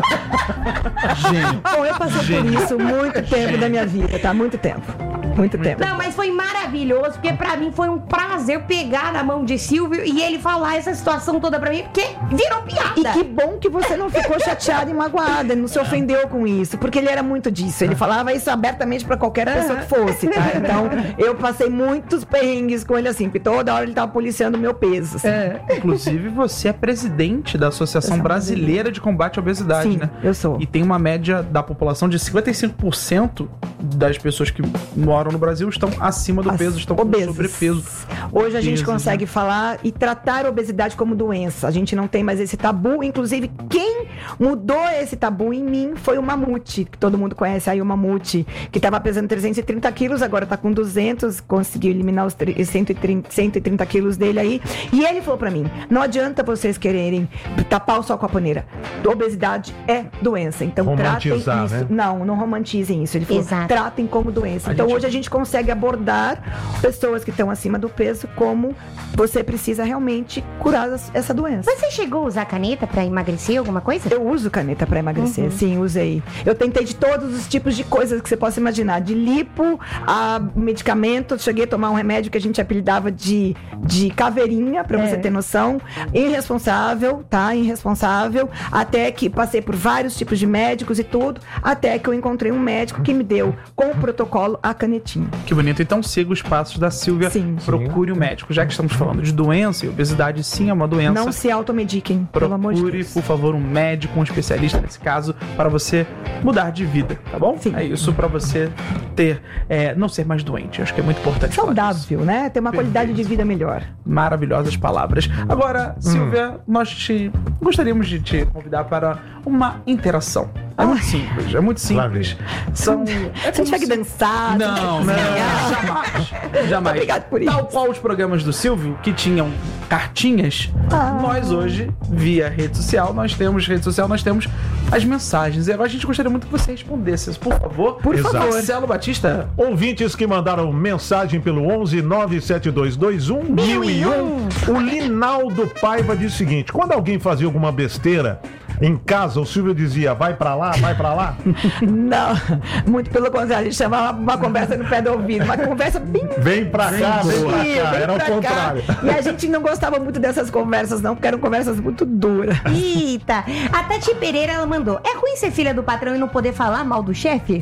A: Gênio.
D: Bom, eu passei por isso muito tempo da minha vida, tá? Muito tempo. Muito tempo.
C: Não, mas foi maravilhoso, porque pra mim foi um prazer pegar na mão de Silvio e ele falar essa situação toda pra mim, porque virou piada.
D: E que bom que você não ficou chateada e magoada, não se ofendeu com isso, porque ele era muito disso. Ele falava isso abertamente pra qualquer pessoa que fosse, tá? Então, eu passei muitos perrengues com ele assim, porque toda hora ele tava policiando o meu peso. assim.
A: Inclusive, você é presidente da Associação Brasileira de Combate à Obesidade,
D: Sim,
A: né?
D: eu sou.
A: E tem uma média da população de cinquenta e cinco por cento das pessoas que moram no Brasil estão acima do
D: As
A: peso, estão com
D: obesos.
A: sobrepeso.
D: Hoje a gente
A: Pesos,
D: consegue
A: né?
D: falar e tratar a obesidade como doença. A gente não tem mais esse tabu. Inclusive, quem mudou esse tabu em mim foi o Mamute, que todo mundo conhece aí, o Mamute, que estava pesando trezentos e trinta quilos, agora está com duzentos, conseguiu eliminar os tre- cento e trinta, cento e trinta quilos dele aí. E ele falou pra mim, não adianta vocês quererem tapar o sol com a paneira. Obesidade é doença. Então tratem
B: Romantizar,
D: isso.
B: né?
D: Não, não romantizem isso. Ele falou,
C: Exato.
D: tratem como doença.
A: A
D: Então
A: gente-
D: hoje a gente consegue abordar pessoas que estão acima do peso como você precisa realmente curar as- essa doença.
C: Você chegou a usar caneta pra emagrecer alguma coisa?
D: Eu uso caneta pra emagrecer, sim, usei. Eu tentei de todos os tipos de coisas que você possa imaginar, de lipo a medicamento. Cheguei a tomar um remédio que a gente apelidava de, de caveirinha, pra você ter noção. Irresponsável, tá? Irresponsável. Até que passei por vários tipos de médicos e tudo, até que eu encontrei um médico que me deu, com o protocolo, a canetinha.
A: Que bonito. Então siga os passos da Silvia.
D: Sim.
A: Procure o médico. Já que estamos falando de doença, e obesidade sim é uma doença.
D: Não se automediquem, pelo amor de
A: Procure,
D: Deus.
A: por favor, um médico, um especialista nesse caso, para você mudar de vida, tá bom?
D: Sim.
A: É isso, para você ter, é, não ser mais doente. Acho que é muito importante falar disso.
D: Saudável, né? Ter uma qualidade de vida melhor.
A: Maravilhosas palavras. Agora, Silvia, nós te gostaríamos de te convidar para uma interação. É muito simples, é muito simples. São. É
D: Você tiver que dançar.
A: Não,
D: você
A: não,
D: tiver que ganhar.
A: jamais. Jamais.
D: Obrigado por isso.
A: Tal qual os programas do Silvio, que tinham cartinhas,
D: Ah.
A: nós hoje, via rede social, nós temos rede social, nós temos as mensagens. E agora a gente gostaria muito que você respondesse, por favor.
D: Por
B: Exato.
D: favor.
A: Marcelo Batista.
B: ouvintes que mandaram mensagem pelo onze nove sete dois dois um mil e um. O Linaldo Paiva diz o seguinte: quando alguém fazia alguma besteira em casa, o Silvio dizia, vai pra lá, vai pra lá.
D: Não, muito pelo contrário, ele chamava uma conversa no pé do ouvido, uma conversa bem.
B: Vem pra cá, vem pra
D: Sim,
B: cá.
D: vem
B: Era o
D: pra cá.
B: contrário.
D: E a gente não gostava muito dessas conversas, não, porque eram conversas muito duras.
C: Eita, a Tati Pereira, ela mandou, é ruim ser filha do patrão e não poder falar mal do chefe?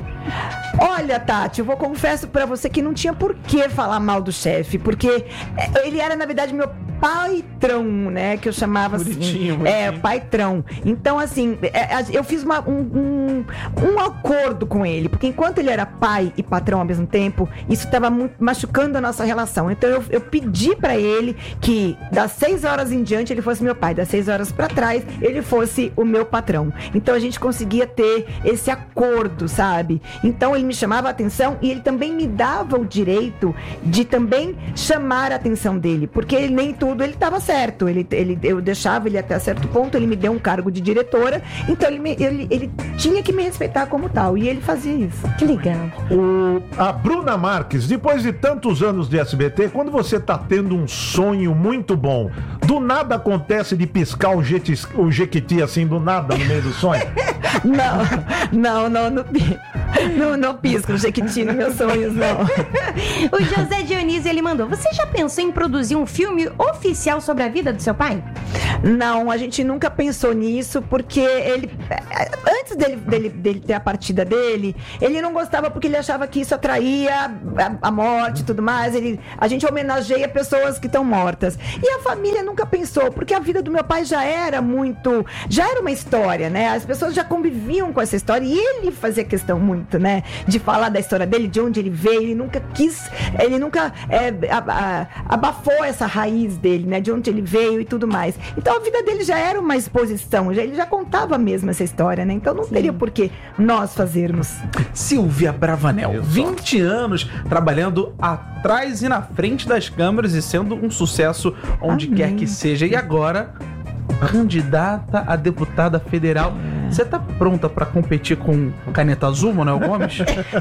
D: Olha, Tati, eu vou confesso pra você que não tinha por que falar mal do chefe, porque é, ele era, na verdade, meu paitrão, né? Que eu chamava
A: Bonitinho,
D: assim. É,
A: bonitinho.
D: paitrão. Então, assim, é, a- eu fiz uma- um, um, um acordo com ele, porque enquanto ele era pai e patrão ao mesmo tempo, isso estava machucando a nossa relação. Então, eu, eu pedi pra ele que das seis horas em diante ele fosse meu pai, das seis horas pra trás ele fosse o meu patrão. Então, a gente conseguia ter esse acordo, sabe? Então, ele me chamava a atenção e ele também me dava o direito de também chamar a atenção dele, porque ele nem tudo tudo ele estava certo. Ele, ele, eu deixava ele até certo ponto, ele me deu um cargo de diretora, então ele, me, ele, ele tinha que me respeitar como tal, e ele fazia isso.
C: Que legal.
B: O, a Bruna Marques, depois de tantos anos de S B T, quando você tá tendo um sonho muito bom, do nada acontece de piscar o, jetis, o jequiti assim, do nada, no meio do sonho?
D: Não, não, não, não, não, não pisco o jequiti nos meus sonhos, não.
C: O José Dionísio, ele mandou: você já pensou em produzir um filme oficial sobre a vida do seu pai?
D: Não, a gente nunca pensou nisso, porque ele, antes dele, dele, dele ter a partida dele, ele não gostava porque ele achava que isso atraía a, a morte e tudo mais. Ele, a gente homenageia pessoas que estão mortas. E a família nunca pensou, porque a vida do meu pai já era muito, já era uma história, né? As pessoas já conviviam com essa história, e ele fazia questão muito, né, de falar da história dele, de onde ele veio. Ele nunca quis, ele nunca é, a, a, abafou essa raiz dele, né, de onde ele veio e tudo mais. Então a vida dele já era uma exposição, já, ele já contava mesmo essa história, né? Então não Sim. teria por que nós fazermos.
A: Silvia Bravanel, vinte anos trabalhando atrás e na frente das câmeras e sendo um sucesso onde Amém. Quer que seja. E agora, candidata a deputada federal. Você tá pronta pra competir com Caneta Azul, Manuel Gomes?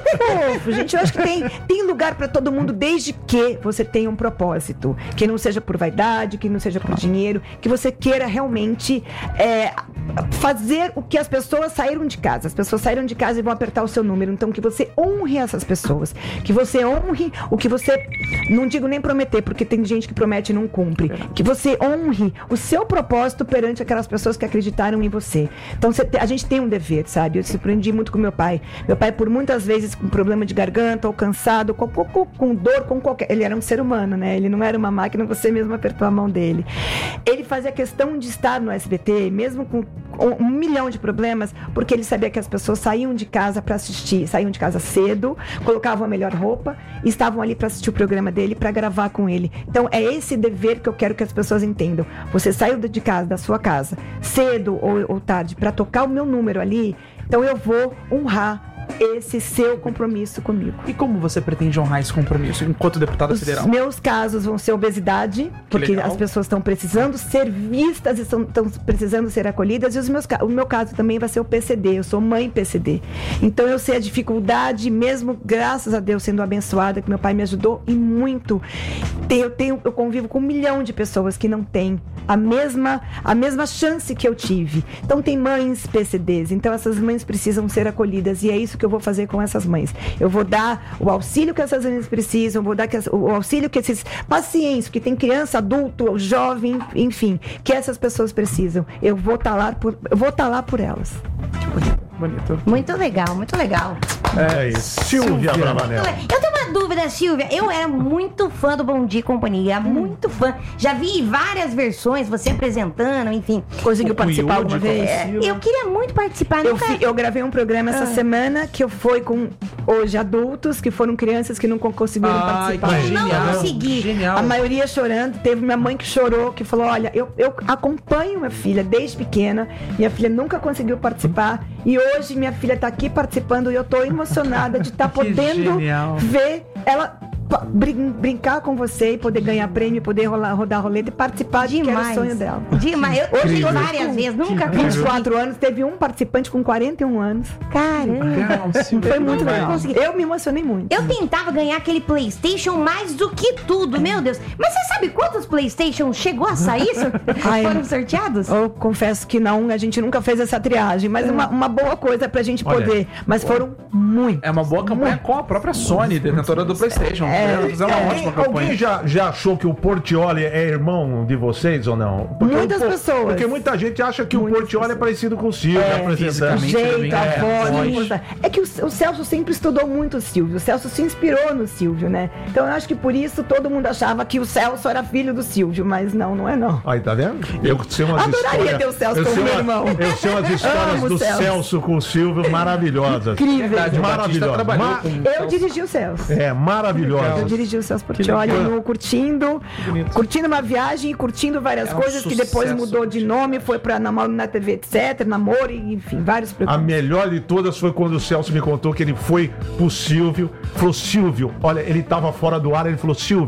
D: Pô, gente, eu acho que tem, tem lugar pra todo mundo, desde que você tenha um propósito. Que não seja por vaidade, que não seja por dinheiro, que você queira realmente é, fazer o que as pessoas saíram de casa. As pessoas saíram de casa e vão apertar o seu número. Então, que você honre essas pessoas. Que você honre o que você... Não digo nem prometer, porque tem gente que promete e não cumpre. Que você honre o seu propósito perante aquelas pessoas que acreditaram em você. Então, você a gente tem um dever, sabe? Eu se surpreendi muito com meu pai. Meu pai, por muitas vezes, com problema de garganta, ou cansado, com, com, com dor, com qualquer... Ele era um ser humano, né? Ele não era uma máquina, você mesmo apertou a mão dele. Ele fazia questão de estar no S B T, mesmo com um milhão de problemas, porque ele sabia que as pessoas saíam de casa para assistir, saíam de casa cedo, colocavam a melhor roupa e estavam ali para assistir o programa dele, para gravar com ele. Então, é esse dever que eu quero que as pessoas entendam. Você saiu de casa, da sua casa, cedo ou, ou tarde, para tocar o meu número ali, então eu vou honrar esse seu compromisso comigo.
A: E como você pretende honrar esse compromisso enquanto deputada
D: Os
A: federal?
D: Os meus casos vão ser obesidade, que porque legal. As pessoas estão precisando ser vistas e estão precisando ser acolhidas, e os meus, o meu caso também vai ser o P C D. Eu sou mãe P C D. Então eu sei a dificuldade, mesmo graças a Deus sendo abençoada, que meu pai me ajudou e muito. Eu, tenho, eu convivo com um milhão de pessoas que não têm a mesma, a mesma chance que eu tive. Então tem mães P C Ds, então essas mães precisam ser acolhidas, e é isso que eu vou fazer com essas mães. Eu vou dar o auxílio que essas mães precisam, vou dar que, o auxílio que esses pacientes, que tem criança, adulto, jovem, enfim, que essas pessoas precisam. Eu vou estar lá por, eu vou estar lá por elas.
A: Que bonito, bonito.
C: Muito legal, muito legal.
B: É isso. Silvia Bravanel.
C: Eu tenho uma dúvida, Silvia. Eu era muito fã do Bom Dia e Companhia, muito fã. Já vi várias versões, você apresentando, enfim.
D: Conseguiu participar alguma vez?
C: É, eu queria muito participar.
D: Eu,
C: nunca...
D: fi, eu gravei um programa essa ah. semana que eu fui com hoje adultos, que foram crianças que não conseguiram ah, participar.
C: Eu não consegui.
A: Genial.
D: A maioria chorando. Teve minha mãe que chorou, que falou: olha, eu, eu acompanho minha filha desde pequena. Minha filha nunca conseguiu participar. E hoje minha filha está aqui participando e eu estou emocionada de estar tá podendo
A: genial.
D: ver ela brin- brincar com você e poder ganhar prêmio, poder rolar, rodar roleta e participar de que era o sonho dela.
C: Demais. Eu hoje várias vezes, nunca
D: com vinte e quatro anos, teve um participante com quarenta e um anos.
C: Caramba.
D: Foi muito legal. Eu me emocionei muito.
C: Eu tentava ganhar aquele PlayStation mais do que tudo, meu Deus. Mas você sabe quantos PlayStation chegou a sair?
D: Ai,
C: foram sorteados?
D: Eu confesso que não, a gente nunca fez essa triagem, mas é uma, uma boa coisa pra gente Olha, poder. Mas boa. foram muitos.
A: É uma boa campanha muito. com a própria Sony, detentora do PlayStation.
D: É,
A: é uma
B: alguém,
A: ótima campanha.
B: Alguém já, já achou que o Portiolli é irmão de vocês ou não?
D: Porque Muitas
B: o,
D: pessoas.
B: Porque muita gente acha que
D: Muitas
B: o Portiolli
D: pessoas.
B: é parecido com o Silvio,
D: é,
B: apresentando.
D: O jeito, a
A: é,
D: voz. É, é que o, o Celso sempre estudou muito o Silvio. O Celso se inspirou no Silvio, né? Então eu acho que por isso todo mundo achava que o Celso era filho do Silvio, mas não, não é não.
B: Aí, tá vendo? Eu sei umas
D: Adoraria
B: histórias,
D: ter o Celso como meu irmão.
B: Eu sei umas histórias
D: Amo
B: do
D: Celso.
B: Celso com o Silvio maravilhosas.
D: Incrível.
A: Verdade,
B: maravilhosas. Ma-
D: eu dirigi o Celso.
B: É, maravilhosas.
D: Eu dirigi o Celso Portiolli no Curtindo, curtindo uma viagem e curtindo várias
A: é um
D: coisas que depois
A: sucesso,
D: mudou de nome, foi pra Namoro na T V, etcétera, Namoro, enfim, vários
B: A
D: programas.
B: melhor de todas foi quando o Celso me contou que ele foi pro Silvio, falou: Silvio, olha, ele tava fora do ar, ele falou: Silvio,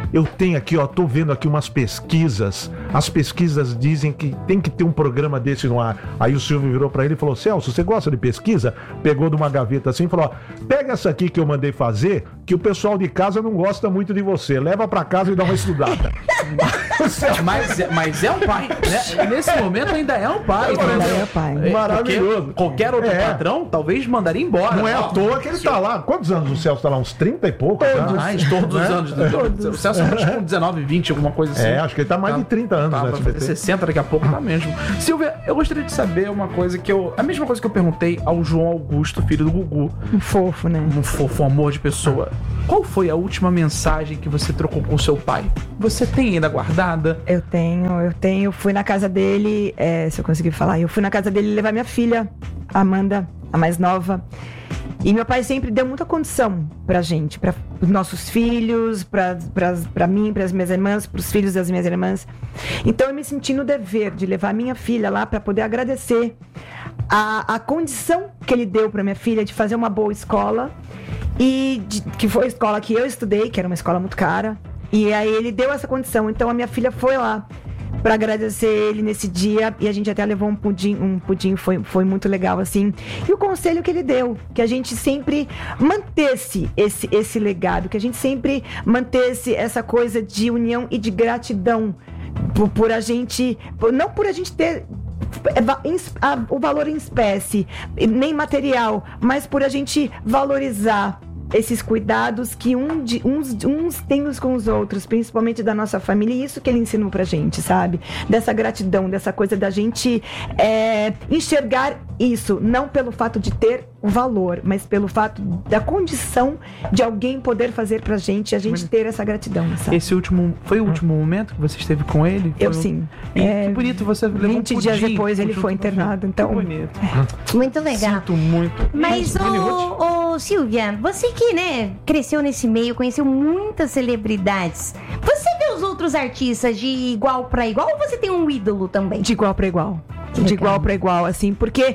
B: eu tenho aqui, ó, tô vendo aqui umas pesquisas. As pesquisas dizem que tem que ter um programa desse no ar. Aí o Silvio virou pra ele e falou: Celso, você gosta de pesquisa? Pegou de uma gaveta assim e falou: ó, pega essa aqui que eu mandei fazer, que o pessoal de casa não gosta muito de você. Leva pra casa e dá uma estudada.
A: Mas, é- mas é um pai, né? Nesse momento ainda é um pai.
D: Ainda
A: entendeu?
D: é pai.
A: É,
B: Maravilhoso.
A: porque Qualquer outro
B: É.
A: padrão talvez mandaria embora.
B: Não é à
A: Ó,
B: toa que ele tá lá. Quantos anos o Celso tá lá? Uns trinta e pouco?
A: Todos,
B: tá?
A: mais, todos os anos. O Celso acho que com dezenove, vinte, alguma coisa assim.
B: É, acho que ele tá mais de trinta anos
A: Tá,
B: no
A: vai
B: S B
A: fazer
B: T.
A: sessenta daqui a pouco, tá mesmo. Silvia, eu gostaria de saber uma coisa que eu... A mesma coisa que eu perguntei ao João Augusto, filho do Gugu.
D: Um fofo, né?
A: Um fofo, um amor de pessoa. Qual foi a última mensagem que você trocou com seu pai? Você tem ainda guardada?
D: Eu tenho, eu tenho. Fui na casa dele, é, se eu conseguir falar, eu fui na casa dele levar minha filha, Amanda, a mais nova. E meu pai sempre deu muita condição pra gente, para os nossos filhos, pra, pra, pra mim, pras minhas irmãs, pros filhos das minhas irmãs. Então eu me senti no dever de levar minha filha lá pra poder agradecer a, a condição que ele deu pra minha filha de fazer uma boa escola. E de- que foi a escola que eu estudei, que era uma escola muito cara. E aí ele deu essa condição. Então a minha filha foi lá para agradecer ele nesse dia, e a gente até levou um pudim, um pudim foi, foi muito legal, assim. E o conselho que ele deu, que a gente sempre mantesse esse, esse legado, que a gente sempre mantesse essa coisa de união e de gratidão por, por a gente, por- não por a gente ter é, va- em- a- o valor em espécie, nem material, mas por a gente valorizar esses cuidados que um de, uns, uns têm uns com os outros, principalmente da nossa família, e isso que ele ensinou pra gente, sabe? Dessa gratidão, dessa coisa da gente é, enxergar isso, não pelo fato de ter o valor, mas pelo fato da condição de alguém poder fazer pra gente, e a gente ter essa gratidão, sabe?
A: Esse último... Foi o último momento que você esteve com ele?
D: Eu
A: Foi um-
D: sim.
A: E
D: É,
A: que bonito, você levou um
D: vinte dias
A: pudim
D: depois ele
A: junto
D: foi
A: com você.
D: internado, então-
A: Que bonito.
C: Muito legal.
A: Sinto muito.
C: Mas,
A: Vini Ruth?
C: ô, ô, Silvia, você que, né, cresceu nesse meio, conheceu muitas celebridades, você vê os outros artistas de igual pra igual ou você tem um ídolo também?
D: De igual para igual.
C: Que
D: De
C: legal.
D: igual para igual, assim, porque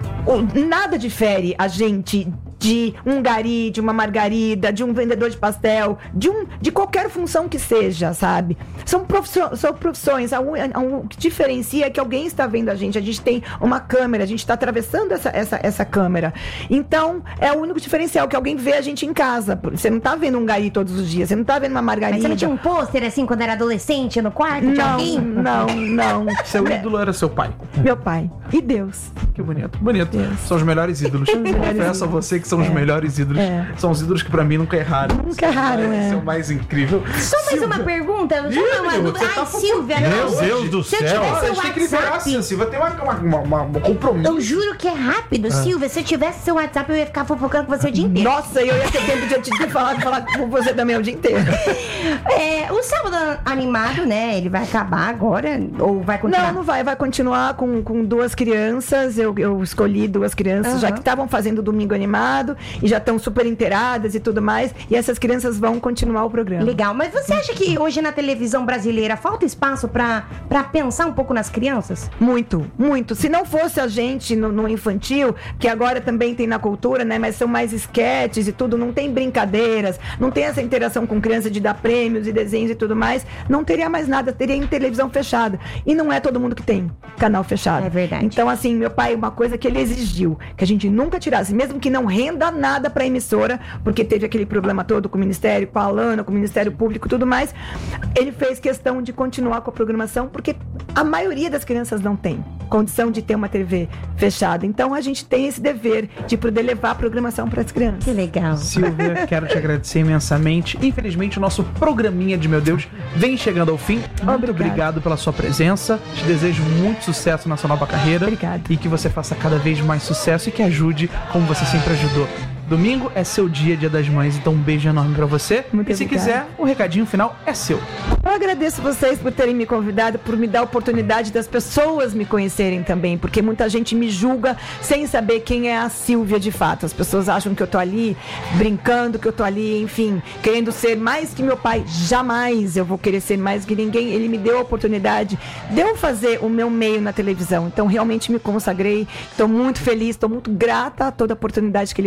D: o- nada difere a gente de um gari, de uma margarida, de um vendedor de pastel, de, um, de qualquer função que seja, sabe? São, profissio- são profissões. A un- a un- O que diferencia é que alguém está vendo a gente. A gente tem uma câmera, a gente está atravessando essa, essa, essa câmera. Então, é o único diferencial, que alguém vê a gente em casa. Você não tá vendo um gari todos os dias, você não tá vendo uma margarida.
C: Mas você não tinha um pôster assim quando era adolescente no quarto de
D: Não,
C: alguém?
D: não, não.
A: Seu ídolo era seu pai.
D: Meu pai. E Deus.
A: Que bonito. Bonito.
D: Deus.
A: São os melhores ídolos. Confesso a você que são os melhores ídolos.
D: É.
A: São os ídolos que pra mim nunca erraram.
D: Nunca erraram,
A: Esse
D: é.
A: é o mais incrível.
C: Só mais uma pergunta, só
A: Ih,
C: uma
A: meu,
C: dúvida.
A: você
C: Ai,
A: tá
C: Silvia,
B: Meu
C: não.
B: Deus do
C: Se eu
B: céu.
C: tivesse
A: Olha, a gente tem que liberar
C: WhatsApp-
A: assim, vai ter uma, uma, uma, uma- um compromisso.
C: Eu juro que é rápido, Silvia. Se eu tivesse seu WhatsApp, eu ia ficar fofocando com você o dia inteiro.
D: Nossa, eu ia ter tempo de eu te falar, falar com você também o dia inteiro.
C: É, o sábado animado, né? Ele vai acabar agora ou vai continuar?
D: Não, não vai. Vai continuar com, com duas crianças. Eu, eu escolhi duas crianças,
C: Aham.
D: já que estavam fazendo o Domingo Animado e já estão super inteiradas e tudo mais. E essas crianças vão continuar o programa.
C: Legal, mas você acha que hoje na televisão brasileira falta espaço pra, pra pensar um pouco nas crianças?
D: Muito, muito. Se não fosse a gente no, no infantil, que agora também tem na cultura, né? Mas são mais esquetes e tudo, não tem brincadeiras, não tem essa interação com criança de dar prêmios e desenhos e tudo mais, não teria mais nada, teria em televisão fechada. E não é todo mundo que tem canal fechado.
C: É verdade.
D: Então, assim, meu pai, uma coisa que ele exigiu, que a gente nunca tirasse, mesmo que não renda nada pra emissora, porque teve aquele problema todo com o Ministério, com a Alana, com o Ministério Público e tudo mais, ele fez questão de continuar com a programação, porque a maioria das crianças não tem condição de ter uma T V fechada. Então, a gente tem esse dever de poder levar a programação para as crianças.
C: Que legal.
A: Silvia, quero te agradecer imensamente. Infelizmente, o nosso programinha de Meu Deus vem chegando ao fim. Muito
D: Obrigada.
A: obrigado pela sua presença. Te desejo muito sucesso na sua nova carreira.
D: Obrigada.
A: E que você faça cada vez mais sucesso e que ajude como você sempre ajudou. Domingo é seu dia, Dia das Mães, então um beijo enorme pra você.
D: Muito
A: e se
D: obrigada.
A: quiser, o recadinho final é seu.
D: Eu agradeço vocês por terem me convidado, por me dar a oportunidade das pessoas me conhecerem também, porque muita gente me julga sem saber quem é a Silvia de fato. As pessoas acham que eu tô ali brincando, que eu tô ali, enfim, querendo ser mais que meu pai. Jamais eu vou querer ser mais que ninguém. Ele me deu a oportunidade de eu fazer o meu meio na televisão. Então, realmente me consagrei. Estou muito feliz, estou muito grata a toda a oportunidade que ele deu.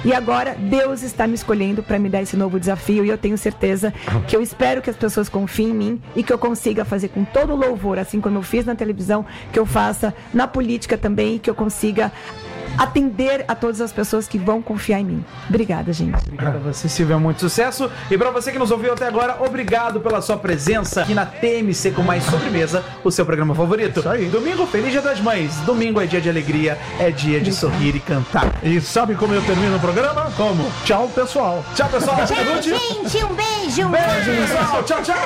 D: E agora Deus está me escolhendo para me dar esse novo desafio, e eu tenho certeza que eu espero que as pessoas confiem em mim e que eu consiga fazer com todo louvor, assim como eu fiz na televisão, que eu faça na política também, e que eu consiga atender a todas as pessoas que vão confiar em mim. Obrigada, gente.
A: Obrigado a você, Silvia, muito sucesso. E pra você que nos ouviu até agora, obrigado pela sua presença aqui na T M C com mais sobremesa, o seu programa favorito.
B: Isso aí.
A: Domingo, feliz Dia das Mães. Domingo é dia de alegria, é dia de sorrir e cantar.
B: E sabe como eu termino o programa?
A: Como?
B: Tchau, pessoal.
A: Tchau, pessoal.
C: Tchau, gente. Um beijo.
A: Beijo, pessoal. Tchau, tchau.